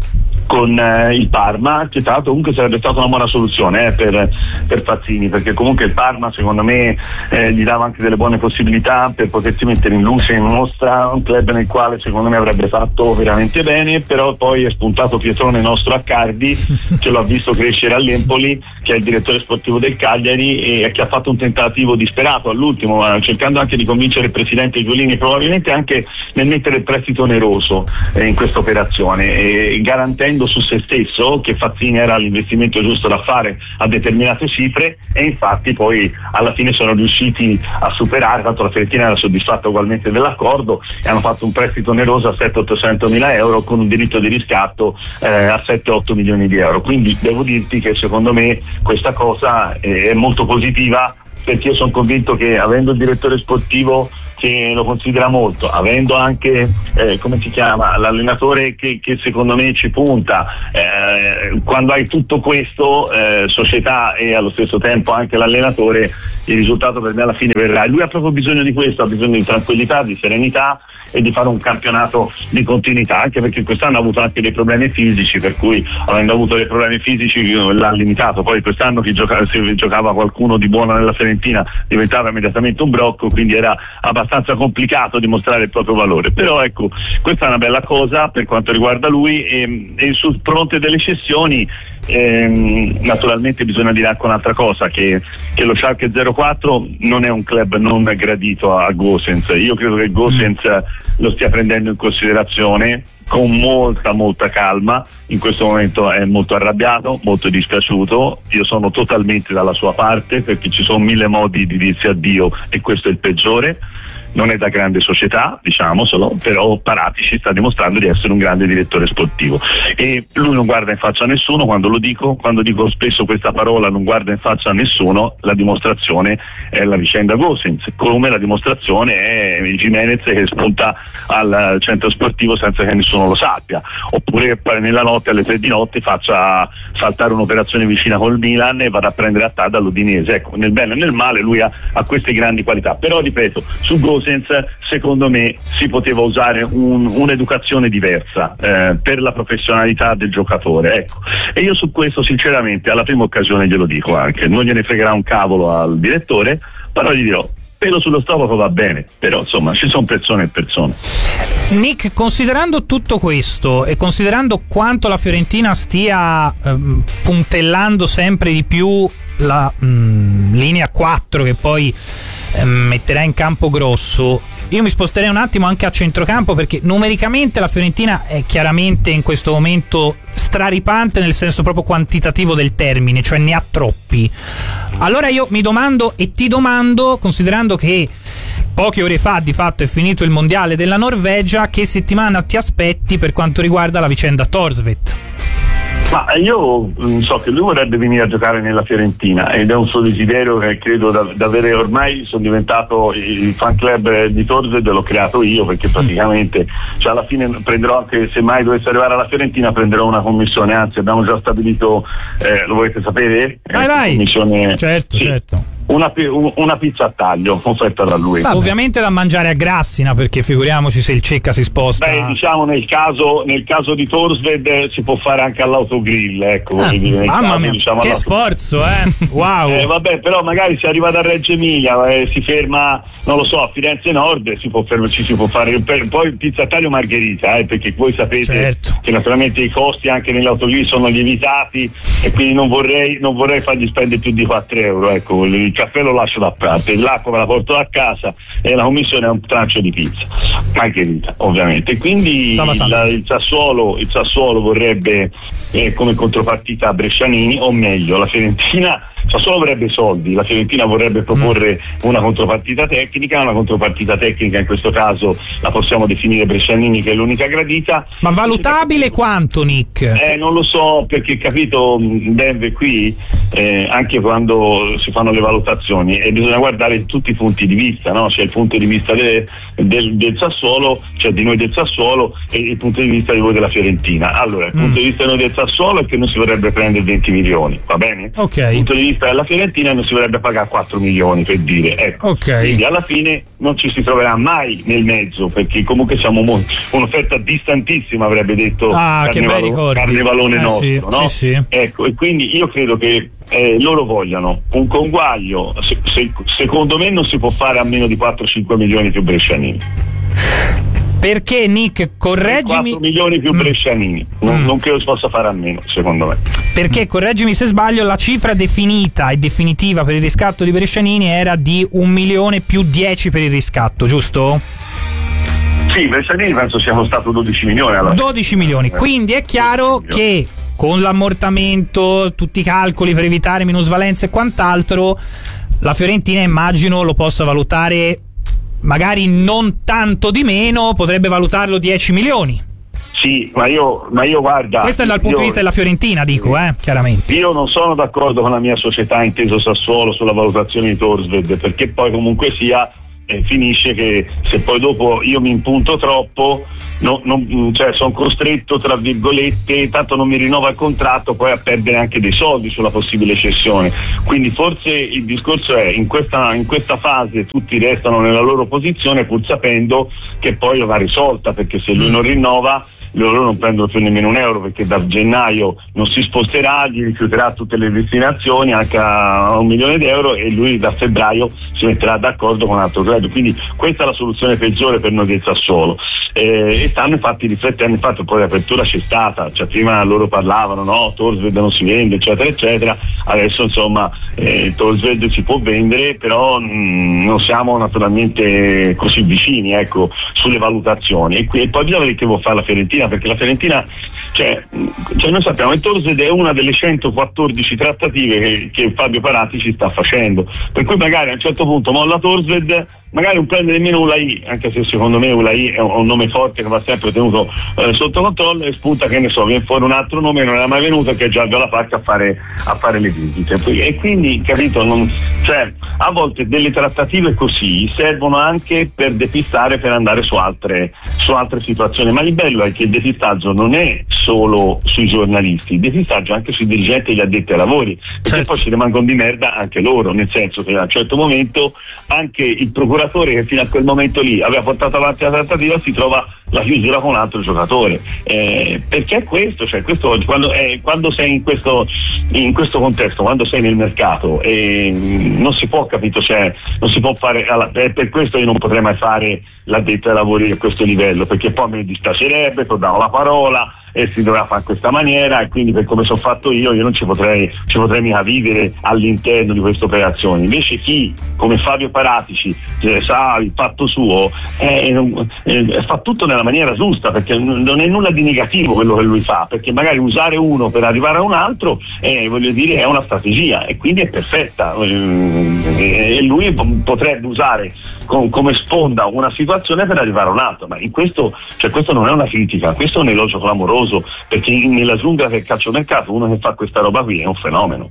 con eh, il Parma, che tra l'altro comunque sarebbe stata una buona soluzione eh, per, per Fazzini, perché comunque il Parma secondo me eh, gli dava anche delle buone possibilità per potersi mettere in luce, in mostra, un club nel quale secondo me avrebbe fatto veramente bene. Però poi è spuntato Pietrone nostro Accardi che lo ha visto crescere all'Empoli, che è il direttore sportivo del Cagliari, e che ha fatto un tentativo disperato all'ultimo, eh, cercando anche di convincere il presidente Giulini, probabilmente anche nel mettere il prestito oneroso eh, in questa operazione, e garantendo credendo su se stesso che Fazzini era l'investimento giusto da fare a determinate cifre, e infatti poi alla fine sono riusciti a superare, tanto la Fiorentina era soddisfatta ugualmente dell'accordo e hanno fatto un prestito oneroso a settecento ottocento mila euro con un diritto di riscatto eh, a sette otto milioni di euro. Quindi devo dirti che secondo me questa cosa è molto positiva, perché io sono convinto che avendo il direttore sportivo che lo considera molto, avendo anche eh, come si chiama l'allenatore che, che secondo me ci punta, eh, quando hai tutto questo, eh, società e allo stesso tempo anche l'allenatore, il risultato per me alla fine verrà, e lui ha proprio bisogno di questo, ha bisogno di tranquillità, di serenità e di fare un campionato di continuità, anche perché quest'anno ha avuto anche dei problemi fisici, per cui avendo avuto dei problemi fisici l'ha limitato. Poi quest'anno chi gioca, se giocava qualcuno di buono nella Fiorentina diventava immediatamente un brocco, quindi era abbastanza complicato dimostrare il proprio valore. Però ecco, questa è una bella cosa per quanto riguarda lui, e, e sul fronte delle cessioni ehm, naturalmente bisogna dire anche un'altra cosa, che, che lo Schalke zero quattro non è un club non gradito a Gosens. Io credo che Gosens lo stia prendendo in considerazione con molta molta calma. In questo momento è molto arrabbiato, molto dispiaciuto, io sono totalmente dalla sua parte, perché ci sono mille modi di dirsi addio e questo è il peggiore. Non è da grande società, diciamocelo, però Paratici sta dimostrando di essere un grande direttore sportivo e lui non guarda in faccia a nessuno. Quando lo dico, quando dico spesso questa parola, non guarda in faccia a nessuno, la dimostrazione è la vicenda Gosens, come la dimostrazione è Gimenez che spunta al centro sportivo senza che nessuno lo sappia, oppure nella notte alle tre di notte faccia saltare un'operazione vicina col Milan e vada a prendere a Tada all'Udinese. Ecco, nel bene e nel male lui ha, ha queste grandi qualità, però ripeto, su Gosens secondo me si poteva usare un, un'educazione diversa eh, per la professionalità del giocatore, ecco. E io su questo sinceramente alla prima occasione glielo dico anche, non gliene fregherà un cavolo al direttore, però gli dirò pelo sullo stomaco va bene, però insomma ci sono persone e persone. Nick, considerando tutto questo e considerando quanto la Fiorentina stia ehm, puntellando sempre di più la mh, linea quattro che poi ehm, metterà in campo Grosso, io mi sposterei un attimo anche a centrocampo, perché numericamente la Fiorentina è chiaramente in questo momento straripante nel senso proprio quantitativo del termine, cioè ne ha troppi. Allora io mi domando e ti domando, considerando che poche ore fa di fatto è finito il mondiale della Norvegia, che settimana ti aspetti per quanto riguarda la vicenda Thorstvedt? Ma io mh, so che lui vorrebbe venire a giocare nella Fiorentina ed è un suo desiderio che credo da, da avere. Ormai sono diventato il fan club di Thorstvedt, l'ho creato io, perché praticamente cioè alla fine prenderò, anche se mai dovesse arrivare alla Fiorentina, prenderò una commissione, anzi abbiamo già stabilito, eh, lo volete sapere? Vai eh, vai! Commissione, certo, sì. certo. Una, una pizza a taglio offerta da lui. Vabbè. Ovviamente da mangiare a Grassina, perché figuriamoci se il Cecca si sposta. Beh, diciamo nel caso nel caso di Thorstvedt si può fare anche all'autogrill, ecco. Ah, dire, nel mamma caso, mia, diciamo, che sforzo, eh! Wow! eh, vabbè, però magari si arriva da Reggio Emilia, eh, si ferma, non lo so, a Firenze Nord, si può fermare, ci si può fare per, poi pizza a taglio margherita, eh, perché voi sapete certo. che naturalmente i costi anche nell'autogrill sono lievitati e quindi non vorrei non vorrei fargli spendere più di quattro euro, ecco. Il caffè lo lascio da parte, l'acqua me la porto a casa e la commissione è un trancio di pizza margherita, ovviamente. Quindi il, il Sassuolo il Sassuolo vorrebbe eh, come contropartita Brescianini, o meglio la Fiorentina. Sassuolo vorrebbe soldi, la Fiorentina vorrebbe proporre una contropartita tecnica, una contropartita tecnica in questo caso la possiamo definire Brescianini, che è l'unica gradita. Ma valutabile quanto, Nick? Eh, non lo so, perché capito, Denver qui eh, anche quando si fanno le valutazioni e bisogna guardare tutti i punti di vista, no? C'è il punto di vista de, del, del Sassuolo, cioè di noi del Sassuolo, e il punto di vista di voi della Fiorentina. Allora, il mm. punto di vista di noi del Sassuolo è che non si vorrebbe prendere venti milioni, va bene? Ok. Il punto di vista della Fiorentina non si vorrebbe pagare quattro milioni, per dire, ecco. Okay. Quindi alla fine non ci si troverà mai nel mezzo, perché comunque siamo molto, un'offerta distantissima, avrebbe detto ah, Carnevalo, Carnevalone eh, nostro, sì, no? Sì, sì. Ecco, e quindi io credo che eh, loro vogliano un conguaglio, se, se, secondo me non si può fare a meno di quattro cinque milioni più Brescianini. Perché, Nick, correggimi, quattro milioni più Brescianini, mm. non, non credo si possa fare a meno, secondo me. Perché, correggimi se sbaglio, la cifra definita e definitiva per il riscatto di Brescianini era di un milione più dieci per il riscatto, giusto? Sì, Vessanini penso sia costato dodici milioni alla dodici milioni, quindi è chiaro che con l'ammortamento, tutti i calcoli per evitare minusvalenze e quant'altro, la Fiorentina immagino lo possa valutare magari non tanto di meno, potrebbe valutarlo dieci milioni. Sì, ma io, ma io guarda... Questo è dal punto io, di vista della Fiorentina, dico, eh, chiaramente. Io non sono d'accordo con la mia società, inteso Sassuolo, sulla valutazione di Thorstvedt, perché poi comunque sia eh, finisce che se poi dopo io mi impunto troppo, no, non, cioè sono costretto, tra virgolette, tanto non mi rinnova il contratto, poi a perdere anche dei soldi sulla possibile cessione. Quindi forse il discorso è in questa, in questa fase tutti restano nella loro posizione, pur sapendo che poi va risolta, perché se lui non rinnova loro non prendono più nemmeno un euro, perché da gennaio non si sposterà, gli rifiuterà tutte le destinazioni anche a un milione di euro, e lui da febbraio si metterà d'accordo con un altro credito. Quindi questa è la soluzione peggiore per noi del Sassuolo, eh, e stanno infatti riflettendo, infatti poi l'apertura c'è stata, cioè prima loro parlavano no, Thorstvedt non si vende eccetera eccetera, adesso insomma eh, Thorstvedt si può vendere, però mh, non siamo naturalmente così vicini, ecco, sulle valutazioni, e, qui, e poi bisogna vedere che vuol fare la Fiorentina, perché la Fiorentina, cioè, cioè noi sappiamo che Thorstvedt è una delle centoquattordici trattative che, che Fabio Parati ci sta facendo, per cui magari a un certo punto molla Thorstvedt, magari non prende nemmeno Ulai, anche se secondo me Ulai è un, un nome forte che va sempre tenuto eh, sotto controllo, e spunta, che ne so, viene fuori un altro nome che non era mai venuto, che è Giorgio La Pacca a fare, a fare le visite, e quindi capito, non, cioè, a volte delle trattative così servono anche per depistare, per andare su altre, su altre situazioni, ma il bello è che il depistaggio non è solo sui giornalisti, il depistaggio è anche sui dirigenti e gli addetti ai lavori, perché certo. Poi ci rimangono di merda anche loro, nel senso che a un certo momento anche il procuratore che fino a quel momento lì aveva portato avanti la trattativa si trova la chiusura con un altro giocatore, eh, perché è questo, cioè questo quando, eh, quando sei in questo, in questo contesto, quando sei nel mercato, eh, non si può, capito, cioè non si può fare, alla, per, per questo io non potrei mai fare l'addetto ai lavori a questo livello, perché poi mi dispiacerebbe, poi davo la parola e si doveva fare in questa maniera, e quindi per come sono fatto io io non ci potrei ci potrei mica vivere all'interno di queste operazioni. Invece chi come Fabio Paratici eh, sa il fatto suo, eh, eh, fa tutto nella maniera giusta, perché non è nulla di negativo quello che lui fa, perché magari usare uno per arrivare a un altro eh, voglio dire è una strategia, e quindi è perfetta, eh, e lui potrebbe usare con, come sponda una situazione per arrivare a un altro, ma in questo, cioè, questo non è una critica, questo è un elogio clamoroso, perché nella giungla del calciomercato uno che fa questa roba qui è un fenomeno.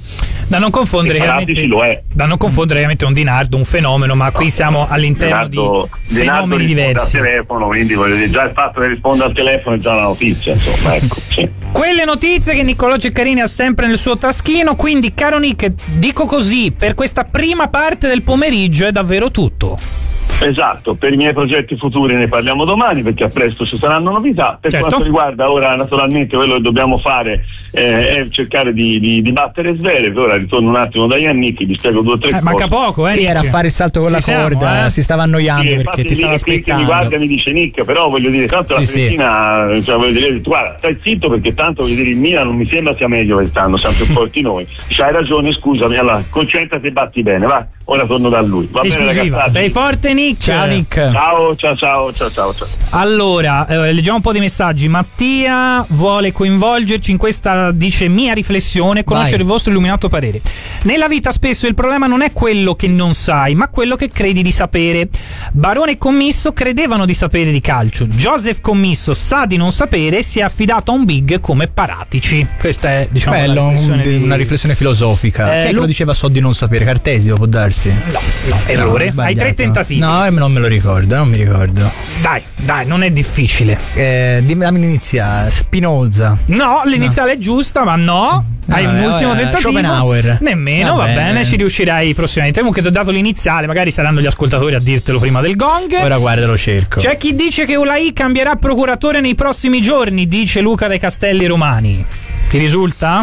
Da non confondere chiaramente, lo è. da non confondere chiaramente un Di Nardo, un fenomeno, ma qui siamo all'interno Dinardo, di fenomeni Dinardo diversi. Al telefono, quindi voglio dire, già il fatto che risponda al telefono è già una notizia, insomma, ecco. Sì. Quelle notizie che Niccolò Ceccarini ha sempre nel suo taschino, quindi caro Nick, dico così, per questa prima parte del pomeriggio è davvero tutto. Esatto, per i miei progetti futuri ne parliamo domani, perché a presto ci saranno novità. Per certo. Quanto riguarda ora, naturalmente quello che dobbiamo fare eh, è cercare di, di, di battere Zverev. Ora ritorno un attimo da Yannick, vi spiego due o tre eh, cose. Manca poco, eh? Sì, Nick. era a fare il salto con Ci la siamo, corda, eh? si stava annoiando sì, perché ti stava aspettando. Mi guarda e mi dice Nick, però voglio dire, tanto sì, la Fiorentina, sì. cioè, voglio dire, guarda, stai zitto, perché tanto voglio dire il Milan non mi sembra sia meglio quest'anno, siamo più forti noi. Dice, hai ragione, scusami, allora concentrati e batti bene, va. Ora torno da lui. Va bene, ragazzi. Sei forte, Nick. Ciao, Nick. Ciao, ciao, ciao, ciao, ciao, ciao. Allora, eh, leggiamo un po' di messaggi. Mattia vuole coinvolgerci in questa, dice, mia riflessione, conoscere Vai. il vostro illuminato parere. Nella vita spesso il problema non è quello che non sai, ma quello che credi di sapere. Barone e Commisso credevano di sapere di calcio. Joseph Commisso sa di non sapere e si è affidato a un big come Paratici. Questa è, diciamo, Bello, una riflessione, un, di... una riflessione filosofica. Eh, Chi è che Lu- lo diceva so di non sapere? Cartesio, può darsi? No, no, errore. No, Hai tre tentativi. No, non me lo ricordo, non mi ricordo. Dai, dai, non è difficile. Eh, dimmi, dammi l'iniziale. Spinoza. No, l'iniziale è giusta, ma no. Hai No, un eh, ultimo eh, tentativo. Schopenhauer. Nemmeno, va, Va bene. bene. ci riuscirai prossimamente. Comunque ti ho dato l'iniziale, magari saranno gli ascoltatori a dirtelo prima del gong. Ora guarda, lo cerco. C'è chi dice che Ulai cambierà procuratore nei prossimi giorni, dice Luca dei Castelli Romani. Ti risulta?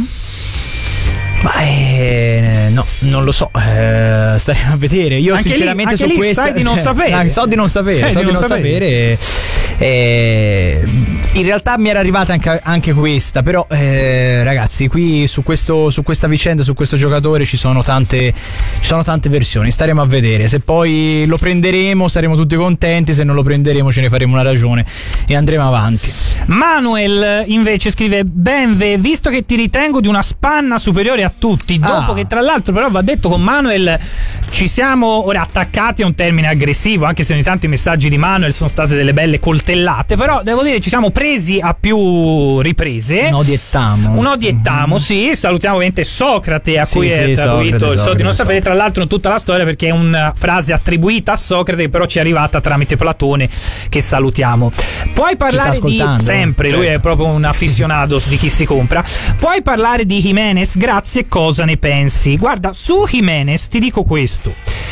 Ma eh, no, non lo so, eh, staremo a vedere. Io Anche sinceramente lì, su anche lì questa sai di non sapere. eh, so di non sapere, Sai so di di non non sapere. sapere. Eh, In realtà mi era arrivata anche, anche questa, però eh, ragazzi, qui su, questo, su questa vicenda, su questo giocatore ci sono tante ci sono tante versioni, staremo a vedere. Se poi lo prenderemo saremo tutti contenti, se non lo prenderemo ce ne faremo una ragione e andremo avanti. Manuel invece scrive: Benve, visto che ti ritengo di una spanna superiore a tutti, dopo Ah. che tra l'altro però va detto con Manuel ci siamo ora attaccati a un termine aggressivo, anche se ogni tanto i messaggi di Manuel sono state delle belle coltellate, però devo dire ci siamo presi a più riprese. Un odiettamo. Un odiettamo, sì. Salutiamo ovviamente Socrate, a Sì, cui sì, è attribuito Socrate, il so di Socrate, non sapere, Socrate. tra l'altro in tutta la storia, perché è una frase attribuita a Socrate che però ci è arrivata tramite Platone, che salutiamo. Puoi parlare di ascoltando? sempre, lui Certo. è proprio un aficionados di chi si compra. Puoi parlare di Jimenez, grazie, cosa ne pensi? Guarda, su Jimenez ti dico questo: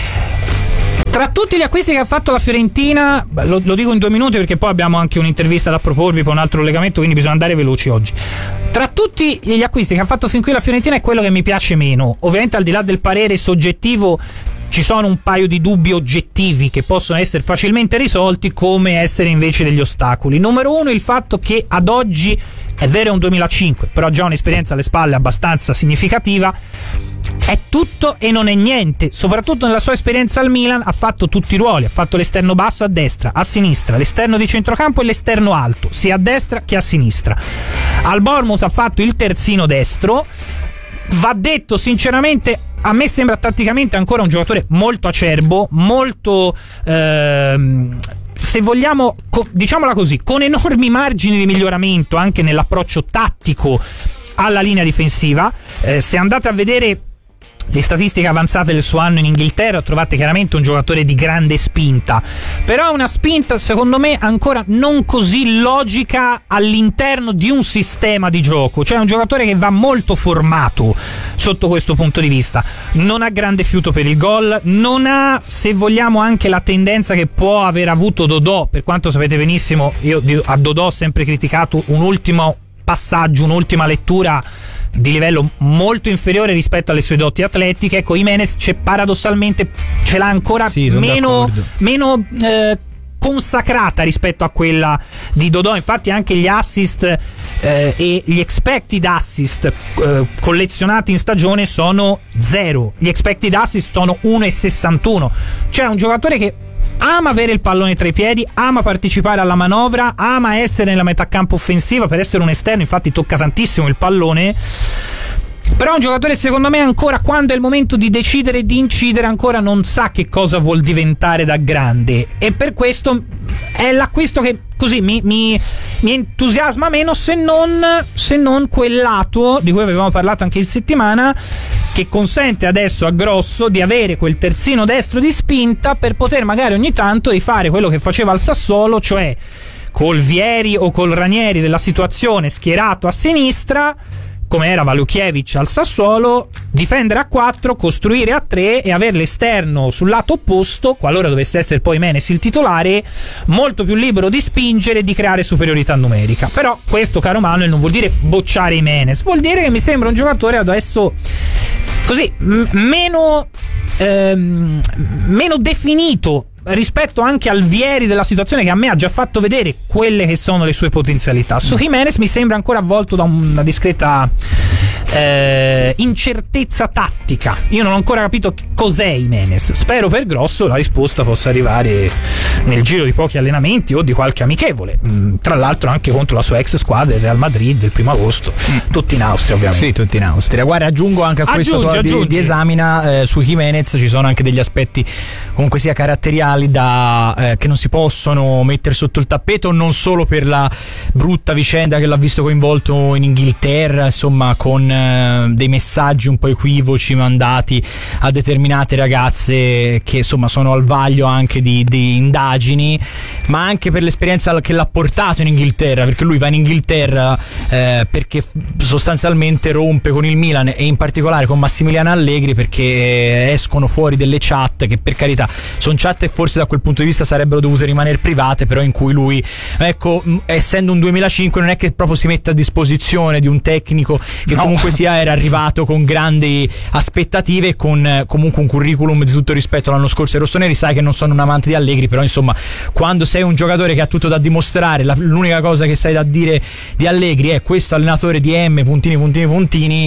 tra tutti gli acquisti che ha fatto la Fiorentina, beh, lo, lo dico in due minuti perché poi abbiamo anche un'intervista da proporvi per un altro collegamento, quindi bisogna andare veloci oggi. Tra tutti gli acquisti che ha fatto fin qui la Fiorentina è quello che mi piace meno. Ovviamente, al di là del parere soggettivo, ci sono un paio di dubbi oggettivi che possono essere facilmente risolti, come essere invece degli ostacoli. Numero uno, il fatto che ad oggi, è vero è un duemilacinque, però ha già un'esperienza alle spalle abbastanza significativa, è tutto e non è niente. Soprattutto nella sua esperienza al Milan ha fatto tutti i ruoli, ha fatto l'esterno basso a destra, a sinistra, l'esterno di centrocampo e l'esterno alto, sia a destra che a sinistra. Al Bournemouth ha fatto il terzino destro. Va detto sinceramente, a me sembra tatticamente ancora un giocatore molto acerbo, molto ehm, se vogliamo, co- diciamola così, con enormi margini di miglioramento anche nell'approccio tattico alla linea difensiva. Eh, se andate a vedere le statistiche avanzate del suo anno in Inghilterra, trovate chiaramente un giocatore di grande spinta, però è una spinta secondo me ancora non così logica all'interno di un sistema di gioco, cioè è un giocatore che va molto formato sotto questo punto di vista. Non ha grande fiuto per il gol, non ha, se vogliamo, anche la tendenza che può aver avuto Dodò, per quanto sapete benissimo io a Dodò ho sempre criticato un ultimo passaggio, un'ultima lettura di livello molto inferiore rispetto alle sue doti atletiche. Ecco, Jimenez c'è, paradossalmente ce l'ha ancora Sì, sono meno, d'accordo. meno eh, consacrata rispetto a quella di Dodò. Infatti anche gli assist eh, e gli expected assist eh, collezionati in stagione sono zero, gli expected assist sono uno virgola sessantuno, cioè un giocatore che ama avere il pallone tra i piedi, ama partecipare alla manovra, ama essere nella metà campo offensiva. Per essere un esterno infatti tocca tantissimo il pallone, però è un giocatore secondo me ancora, quando è il momento di decidere e di incidere, ancora non sa che cosa vuol diventare da grande, e per questo è l'acquisto che così mi, mi, mi entusiasma meno, se non, se non quel lato di cui avevamo parlato anche in settimana, che consente adesso a Grosso di avere quel terzino destro di spinta per poter magari ogni tanto rifare quello che faceva al Sassuolo, cioè col Vieri o col Ranieri della situazione schierato a sinistra, come era Valukiewicz al Sassuolo, difendere a quattro, costruire a tre e avere l'esterno sul lato opposto, qualora dovesse essere poi Menes il titolare, molto più libero di spingere e di creare superiorità numerica. Però questo, caro Manuel, non vuol dire bocciare i Menes, vuol dire che mi sembra un giocatore adesso così m- meno ehm, meno definito rispetto anche al Vieri della situazione, che a me ha già fatto vedere quelle che sono le sue potenzialità. Su Jimenez mi sembra ancora avvolto da una discreta eh, incertezza tattica. Io non ho ancora capito cos'è Jimenez. Spero per Grosso la risposta possa arrivare nel giro di pochi allenamenti o di qualche amichevole, mm, tra l'altro anche contro la sua ex squadra, il Real Madrid, il primo agosto, tutti in Austria ovviamente. Sì, tutti in Austria. Guarda, aggiungo anche a questo Aggiungi, tua di, aggiungi. di esamina eh, su Jimenez ci sono anche degli aspetti comunque sia caratteriali da, eh, che non si possono mettere sotto il tappeto, non solo per la brutta vicenda che l'ha visto coinvolto in Inghilterra, insomma, con eh, dei messaggi un po' equivoci mandati a determinate ragazze che insomma sono al vaglio anche di, di indagini, ma anche per l'esperienza che l'ha portato in Inghilterra, perché lui va in Inghilterra eh, perché f- sostanzialmente rompe con il Milan e in particolare con Massimiliano Allegri, perché escono fuori delle chat che, per carità, sono chat e forse da quel punto di vista sarebbero dovute rimanere private, però in cui lui, ecco, mh, essendo un duemilacinque non è che proprio si mette a disposizione di un tecnico che No. comunque sia era arrivato con grandi aspettative e con eh, comunque un curriculum di tutto rispetto l'anno scorso ai rossoneri. Sai che non sono un amante di Allegri, però insomma insomma, quando sei un giocatore che ha tutto da dimostrare, la, l'unica cosa che sai da dire di Allegri è questo allenatore di M puntini puntini puntini,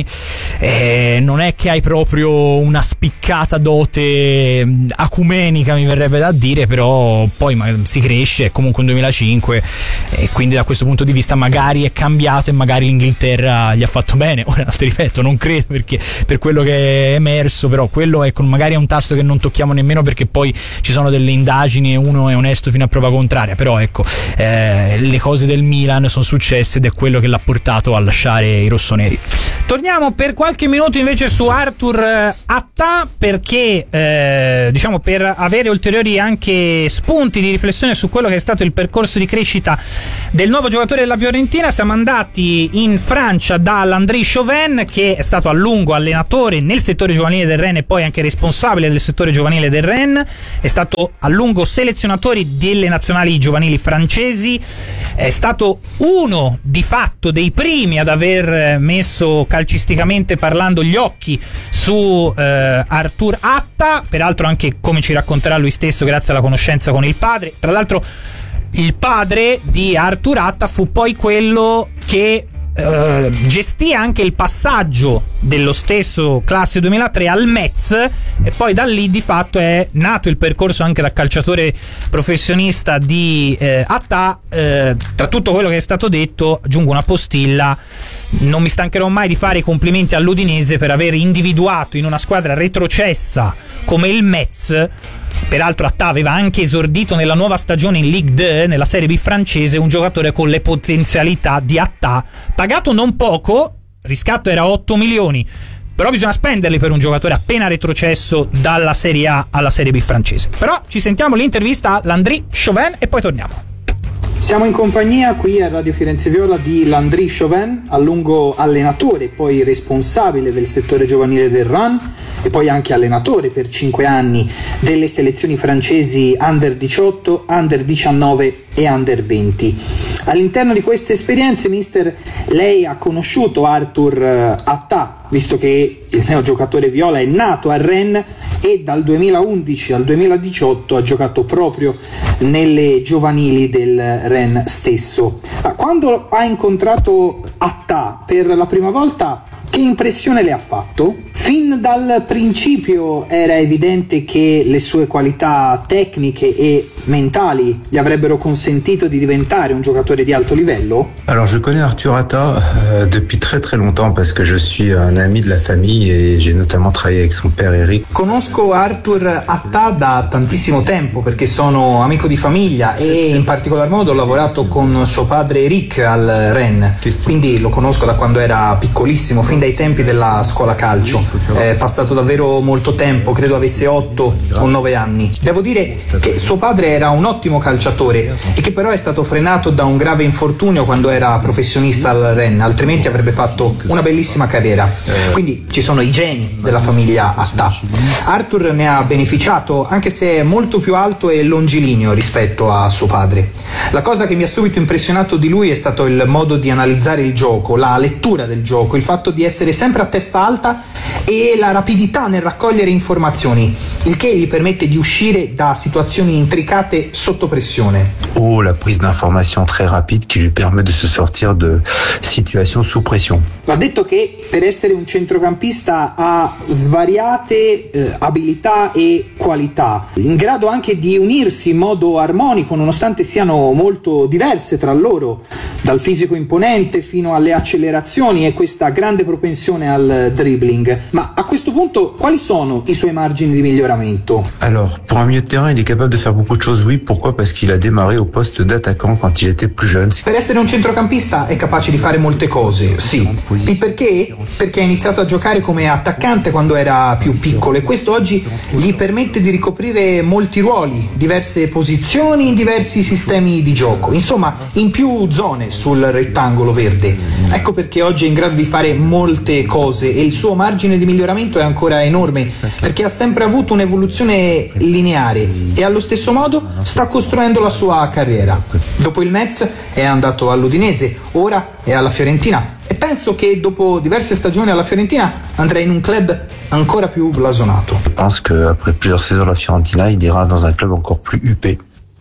eh, non è che hai proprio una spiccata dote acumenica, mi verrebbe da dire, però poi ma, si cresce, è comunque un duemilacinque e quindi da questo punto di vista magari è cambiato e magari l'Inghilterra gli ha fatto bene. Ora ti ripeto, non credo, perché per quello che è emerso, però quello ecco, magari è un tasto che non tocchiamo nemmeno perché poi ci sono delle indagini e uno è onesto fino a prova contraria, però ecco, eh, le cose del Milan sono successe ed è quello che l'ha portato a lasciare i rossoneri. Torniamo per qualche minuto invece su Arthur Atta, perché eh, diciamo per avere ulteriori anche spunti di riflessione su quello che è stato il percorso di crescita del nuovo giocatore della Fiorentina, siamo andati in Francia da Landry Chauvin, che è stato a lungo allenatore nel settore giovanile del Rennes e poi anche responsabile del settore giovanile del Rennes, è stato a lungo selezionatore delle nazionali giovanili francesi, è stato uno di fatto dei primi ad aver messo calcisticamente parlando gli occhi su eh, Arthur Atta, peraltro anche, come ci racconterà lui stesso, grazie alla conoscenza con il padre. Tra l'altro il padre di Arthur Atta fu poi quello che Uh, gestì anche il passaggio dello stesso classe duemilatré al Metz, e poi da lì di fatto è nato il percorso anche da calciatore professionista di eh, Atta. Eh, tra tutto quello che è stato detto aggiungo una postilla: non mi stancherò mai di fare i complimenti all'Udinese per aver individuato in una squadra retrocessa come il Metz. Peraltro Atta aveva anche esordito nella nuova stagione in Ligue due, nella Serie B francese, un giocatore con le potenzialità di Atta, pagato non poco, riscatto era otto milioni, però bisogna spenderli per un giocatore appena retrocesso dalla Serie A alla Serie B francese. Però ci sentiamo l'intervista a Landry Chauvin e poi torniamo. Siamo in compagnia qui a Radio Firenze Viola di Landry Chauvin, a lungo allenatore, poi responsabile del settore giovanile del Rennes e poi anche allenatore per cinque anni delle selezioni francesi under diciotto, under diciannove e under venti. All'interno di queste esperienze, mister, lei ha conosciuto Arthur Atta, visto che il neogiocatore viola è nato a Rennes e dal duemilaundici al duemiladiciotto ha giocato proprio nelle giovanili del Rennes stesso. Quando ha incontrato Atta per la prima volta, che impressione le ha fatto? Fin dal principio era evidente che le sue qualità tecniche e mentali gli avrebbero consentito di diventare un giocatore di alto livello? Alors je connais Arthur Atta euh, depuis très très longtemps parce que je suis un ami de la famille et j'ai notamment travaillé avec son père Eric. Conosco Arthur Atta da tantissimo tempo perché sono amico di famiglia e in particolar modo ho lavorato con suo padre Eric al Rennes, quindi lo conosco da quando era piccolissimo, fin dai tempi della scuola calcio. È passato davvero molto tempo, credo avesse otto o nove anni. Devo dire che suo padre era un ottimo calciatore e che però è stato frenato da un grave infortunio quando era professionista al Rennes, altrimenti avrebbe fatto una bellissima carriera. Quindi ci sono i geni della famiglia Atta. Arthur ne ha beneficiato, anche se è molto più alto e longilineo rispetto a suo padre. La cosa che mi ha subito impressionato di lui è stato il modo di analizzare il gioco, la lettura del gioco, il fatto di essere sempre a testa alta e la rapidità nel raccogliere informazioni, il che gli permette di uscire da situazioni intricate sotto pressione. Oh, la prise d'information très rapide qui lui permet de se sortir de situations sous pression. Va detto che per essere un centrocampista ha svariate eh, abilità e qualità, in grado anche di unirsi in modo armonico nonostante siano molto diverse tra loro, dal fisico imponente fino alle accelerazioni e questa grande propensione al dribbling. Ma a questo punto quali sono i suoi margini di miglioramento? Alors, pour un milieu de terrain, il est capable de faire beaucoup de choses, oui. Pourquoi? Parce qu'il a démarré au poste d'attaquant quand il était plus jeune. Per essere un centrocampista è capace di fare molte cose, sì. Il perché? Perché ha iniziato a giocare come attaccante quando era più piccolo e questo oggi gli permette di ricoprire molti ruoli, diverse posizioni in diversi sistemi di gioco, insomma in più zone sul rettangolo verde. Ecco perché oggi è in grado di fare molte cose e il suo margine di miglioramento è ancora enorme, perché ha sempre avuto un'evoluzione lineare e allo stesso modo sta costruendo la sua carriera. Dopo il Metz è andato all'Udinese, ora è alla Fiorentina e penso che dopo diverse stagioni alla Fiorentina andrà in un club ancora più blasonato. Je pense qu'après plusieurs saisons à la Fiorentina, il ira dans un club encore plus huppé.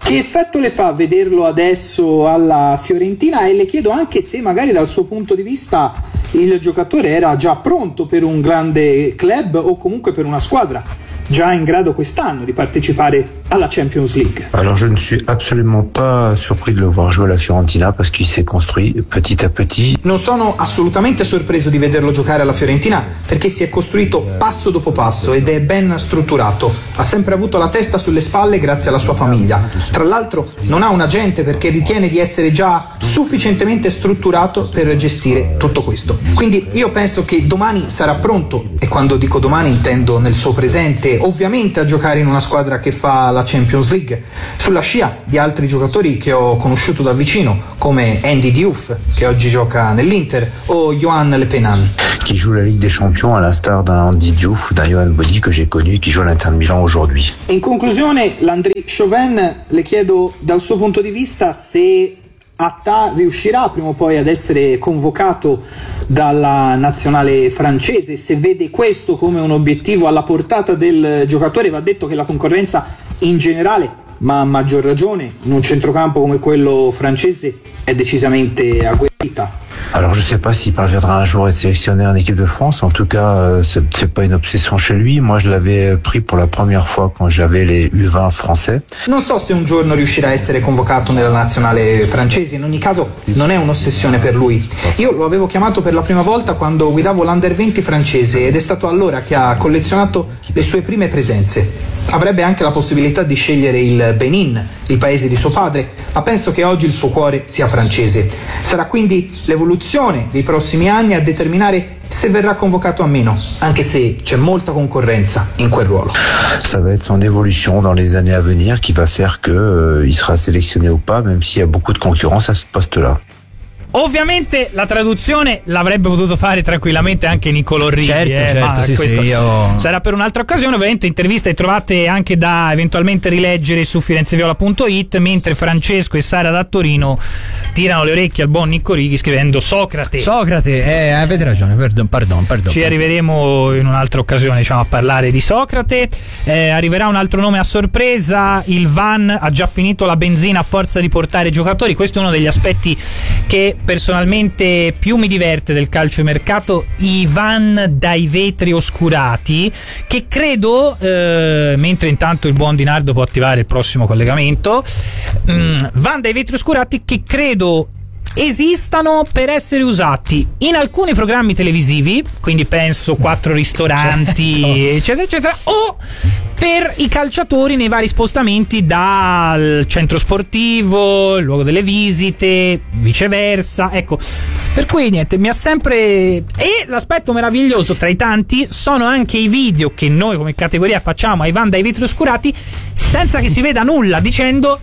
Che effetto le fa vederlo adesso alla Fiorentina, e le chiedo anche se magari dal suo punto di vista il giocatore era già pronto per un grande club o comunque per una squadra già in grado quest'anno di partecipare alla Champions League. Alors je ne suis absolument pas surpris de le voir jouer à la Fiorentina parce qu'il s'est construit petit à petit. Non sono assolutamente sorpreso di vederlo giocare alla Fiorentina perché si è costruito passo dopo passo ed è ben strutturato. Ha sempre avuto la testa sulle spalle grazie alla sua famiglia. Tra l'altro non ha un agente perché ritiene di essere già sufficientemente strutturato per gestire tutto questo. Quindi io penso che domani sarà pronto, e quando dico domani intendo nel suo presente, ovviamente a giocare in una squadra che fa la Champions League, sulla scia di altri giocatori che ho conosciuto da vicino come Andy Diouf, che oggi gioca nell'Inter, o Yoann Le Pennan, qui joue la Ligue des Champions à l'instar d'un Andy Diouf ou d'un Yoann Bodi que j'ai connu qui joue à l'Inter de Milan aujourd'hui. In conclusione, l'André Chauvin, le chiedo dal suo punto di vista se Atta riuscirà prima o poi ad essere convocato dalla nazionale francese, se vede questo come un obiettivo alla portata del giocatore. Va detto che la concorrenza in generale, ma a maggior ragione in un centrocampo come quello francese, è decisamente agguerrita. Alors je sais pas s'il parviendra un jour à être sélectionné en équipe de France. En tout cas, euh, c'est, c'est pas une obsession chez lui. Moi, je l'avais pris pour la première fois quand j'avais les U vingt français. Non so se un giorno riuscirà a essere convocato nella nazionale francese. In ogni caso, non è un'ossessione per lui. Io lo avevo chiamato per la prima volta quando guidavo l'Under venti francese ed è stato allora che ha collezionato le sue prime presenze. Avrebbe anche la possibilità di scegliere il Benin, il paese di suo padre, ma penso che oggi il suo cuore sia francese. Sarà quindi l'evoluzione dei prossimi anni a determinare se verrà convocato o meno, anche se c'è molta concorrenza in quel ruolo. Ça va être son évolution dans les années à venir qui va faire que euh, il sera sélectionné ou pas, même s'il y a beaucoup de concurrence à ce poste-là. Ovviamente la traduzione l'avrebbe potuto fare tranquillamente anche Niccolò Righi, certo, eh, certo, ma sì, questo sì, io... sarà per un'altra occasione. Ovviamente interviste trovate anche da eventualmente rileggere su firenzeviola punto it, mentre Francesco e Sara da Torino tirano le orecchie al buon Nicco Righi scrivendo Socrate. Socrate, eh, avete ragione, perdon, pardon, pardon. Ci arriveremo in un'altra occasione, diciamo, a parlare di Socrate. Eh, arriverà un altro nome a sorpresa, il Van ha già finito la benzina a forza di portare giocatori. Questo è uno degli aspetti che personalmente più mi diverte del calciomercato, i van dai vetri oscurati, che credo, eh, mentre intanto il buon Di Nardo può attivare il prossimo collegamento, mh, van dai vetri oscurati che credo esistano per essere usati in alcuni programmi televisivi, quindi penso quattro ristoranti, certo, eccetera eccetera, o per i calciatori nei vari spostamenti dal centro sportivo, il luogo delle visite, viceversa, ecco. Per cui niente, mi ha sempre... E l'aspetto meraviglioso tra i tanti sono anche i video che noi come categoria facciamo ai van dai vetri oscurati senza che si veda nulla, dicendo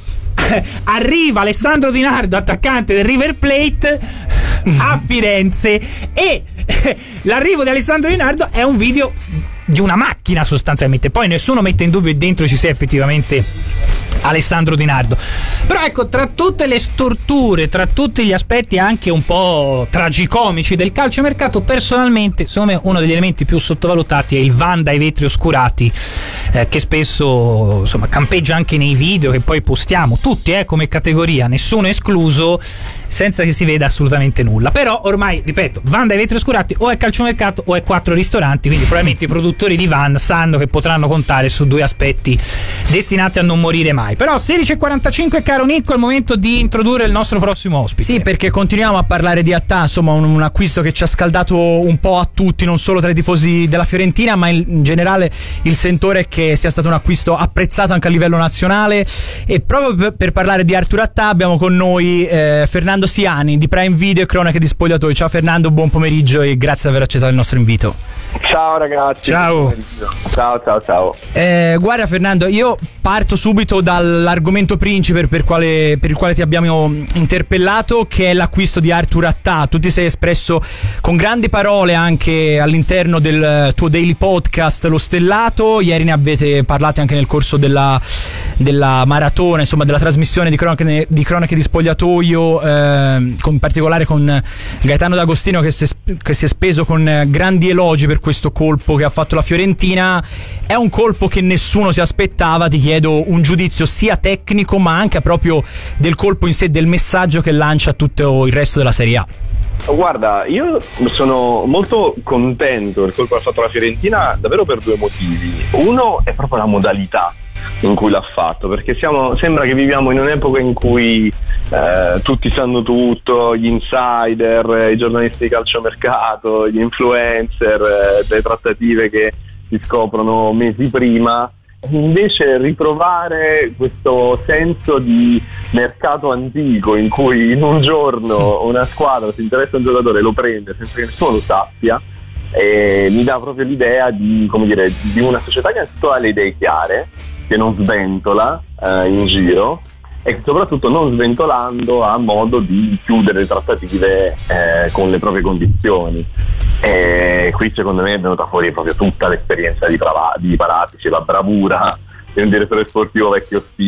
arriva Alessandro Di Nardo, attaccante del River Plate a Firenze, e l'arrivo di Alessandro Di Nardo è un video di una macchina sostanzialmente, poi nessuno mette in dubbio che dentro ci sia effettivamente Alessandro Di Nardo. Però ecco, tra tutte le storture, tra tutti gli aspetti anche un po' tragicomici del calciomercato, personalmente secondo me uno degli elementi più sottovalutati è il van dai vetri oscurati, eh, che spesso insomma campeggia anche nei video che poi postiamo tutti, eh, come categoria, nessuno escluso, senza che si veda assolutamente nulla. Però ormai, ripeto, van dai vetri oscurati o è calciomercato o è quattro ristoranti, quindi probabilmente i produttori di van sanno che potranno contare su due aspetti destinati a non morire mai. Però sedici e quarantacinque, caro Nicco, è il momento di introdurre il nostro prossimo ospite. Sì, perché continuiamo a parlare di Attà, insomma un, un acquisto che ci ha scaldato un po' a tutti, non solo tra i tifosi della Fiorentina, ma in, in generale il sentore è che sia stato un acquisto apprezzato anche a livello nazionale. E proprio per, per parlare di Arturo Attà abbiamo con noi eh, Fernando Siani di Prime Video e Cronache di Spogliatoi. Ciao Fernando, buon pomeriggio e grazie di aver accettato il nostro invito. Ciao ragazzi. Ciao. Ciao ciao ciao. Eh, guarda Fernando, io parto subito dall'argomento principe per, quale, per il quale ti abbiamo interpellato, che è l'acquisto di Arturo Attà. Tu ti sei espresso con grandi parole anche all'interno del tuo daily podcast Lo Stellato. Ieri ne avete parlato anche nel corso della, della maratona, insomma della trasmissione di Cronache di, cronache di Spogliatoio, eh, eh, con, in particolare con Gaetano D'Agostino che si, è, che si è speso con grandi elogi per questo colpo che ha fatto la Fiorentina. È un colpo che nessuno si aspettava. Ti chiedo un giudizio sia tecnico ma anche proprio del colpo in sé, del messaggio che lancia a tutto il resto della Serie A. Guarda, io sono molto contento del colpo che ha fatto la Fiorentina davvero per due motivi. Uno è proprio la modalità in cui l'ha fatto, perché siamo, sembra che viviamo in un'epoca in cui eh, tutti sanno tutto, gli insider, i giornalisti di calciomercato, gli influencer, eh, le trattative che si scoprono mesi prima. Invece ritrovare questo senso di mercato antico in cui in un giorno una squadra si interessa a un giocatore e lo prende senza che nessuno lo sappia, e mi dà proprio l'idea di, come dire, di una società che ha le idee chiare, che non sventola eh, in giro, e soprattutto non sventolando ha modo di chiudere le trattative eh, con le proprie condizioni. E qui secondo me è venuta fuori proprio tutta l'esperienza di, Prava- di Paratici, la bravura di un direttore sportivo vecchio stile.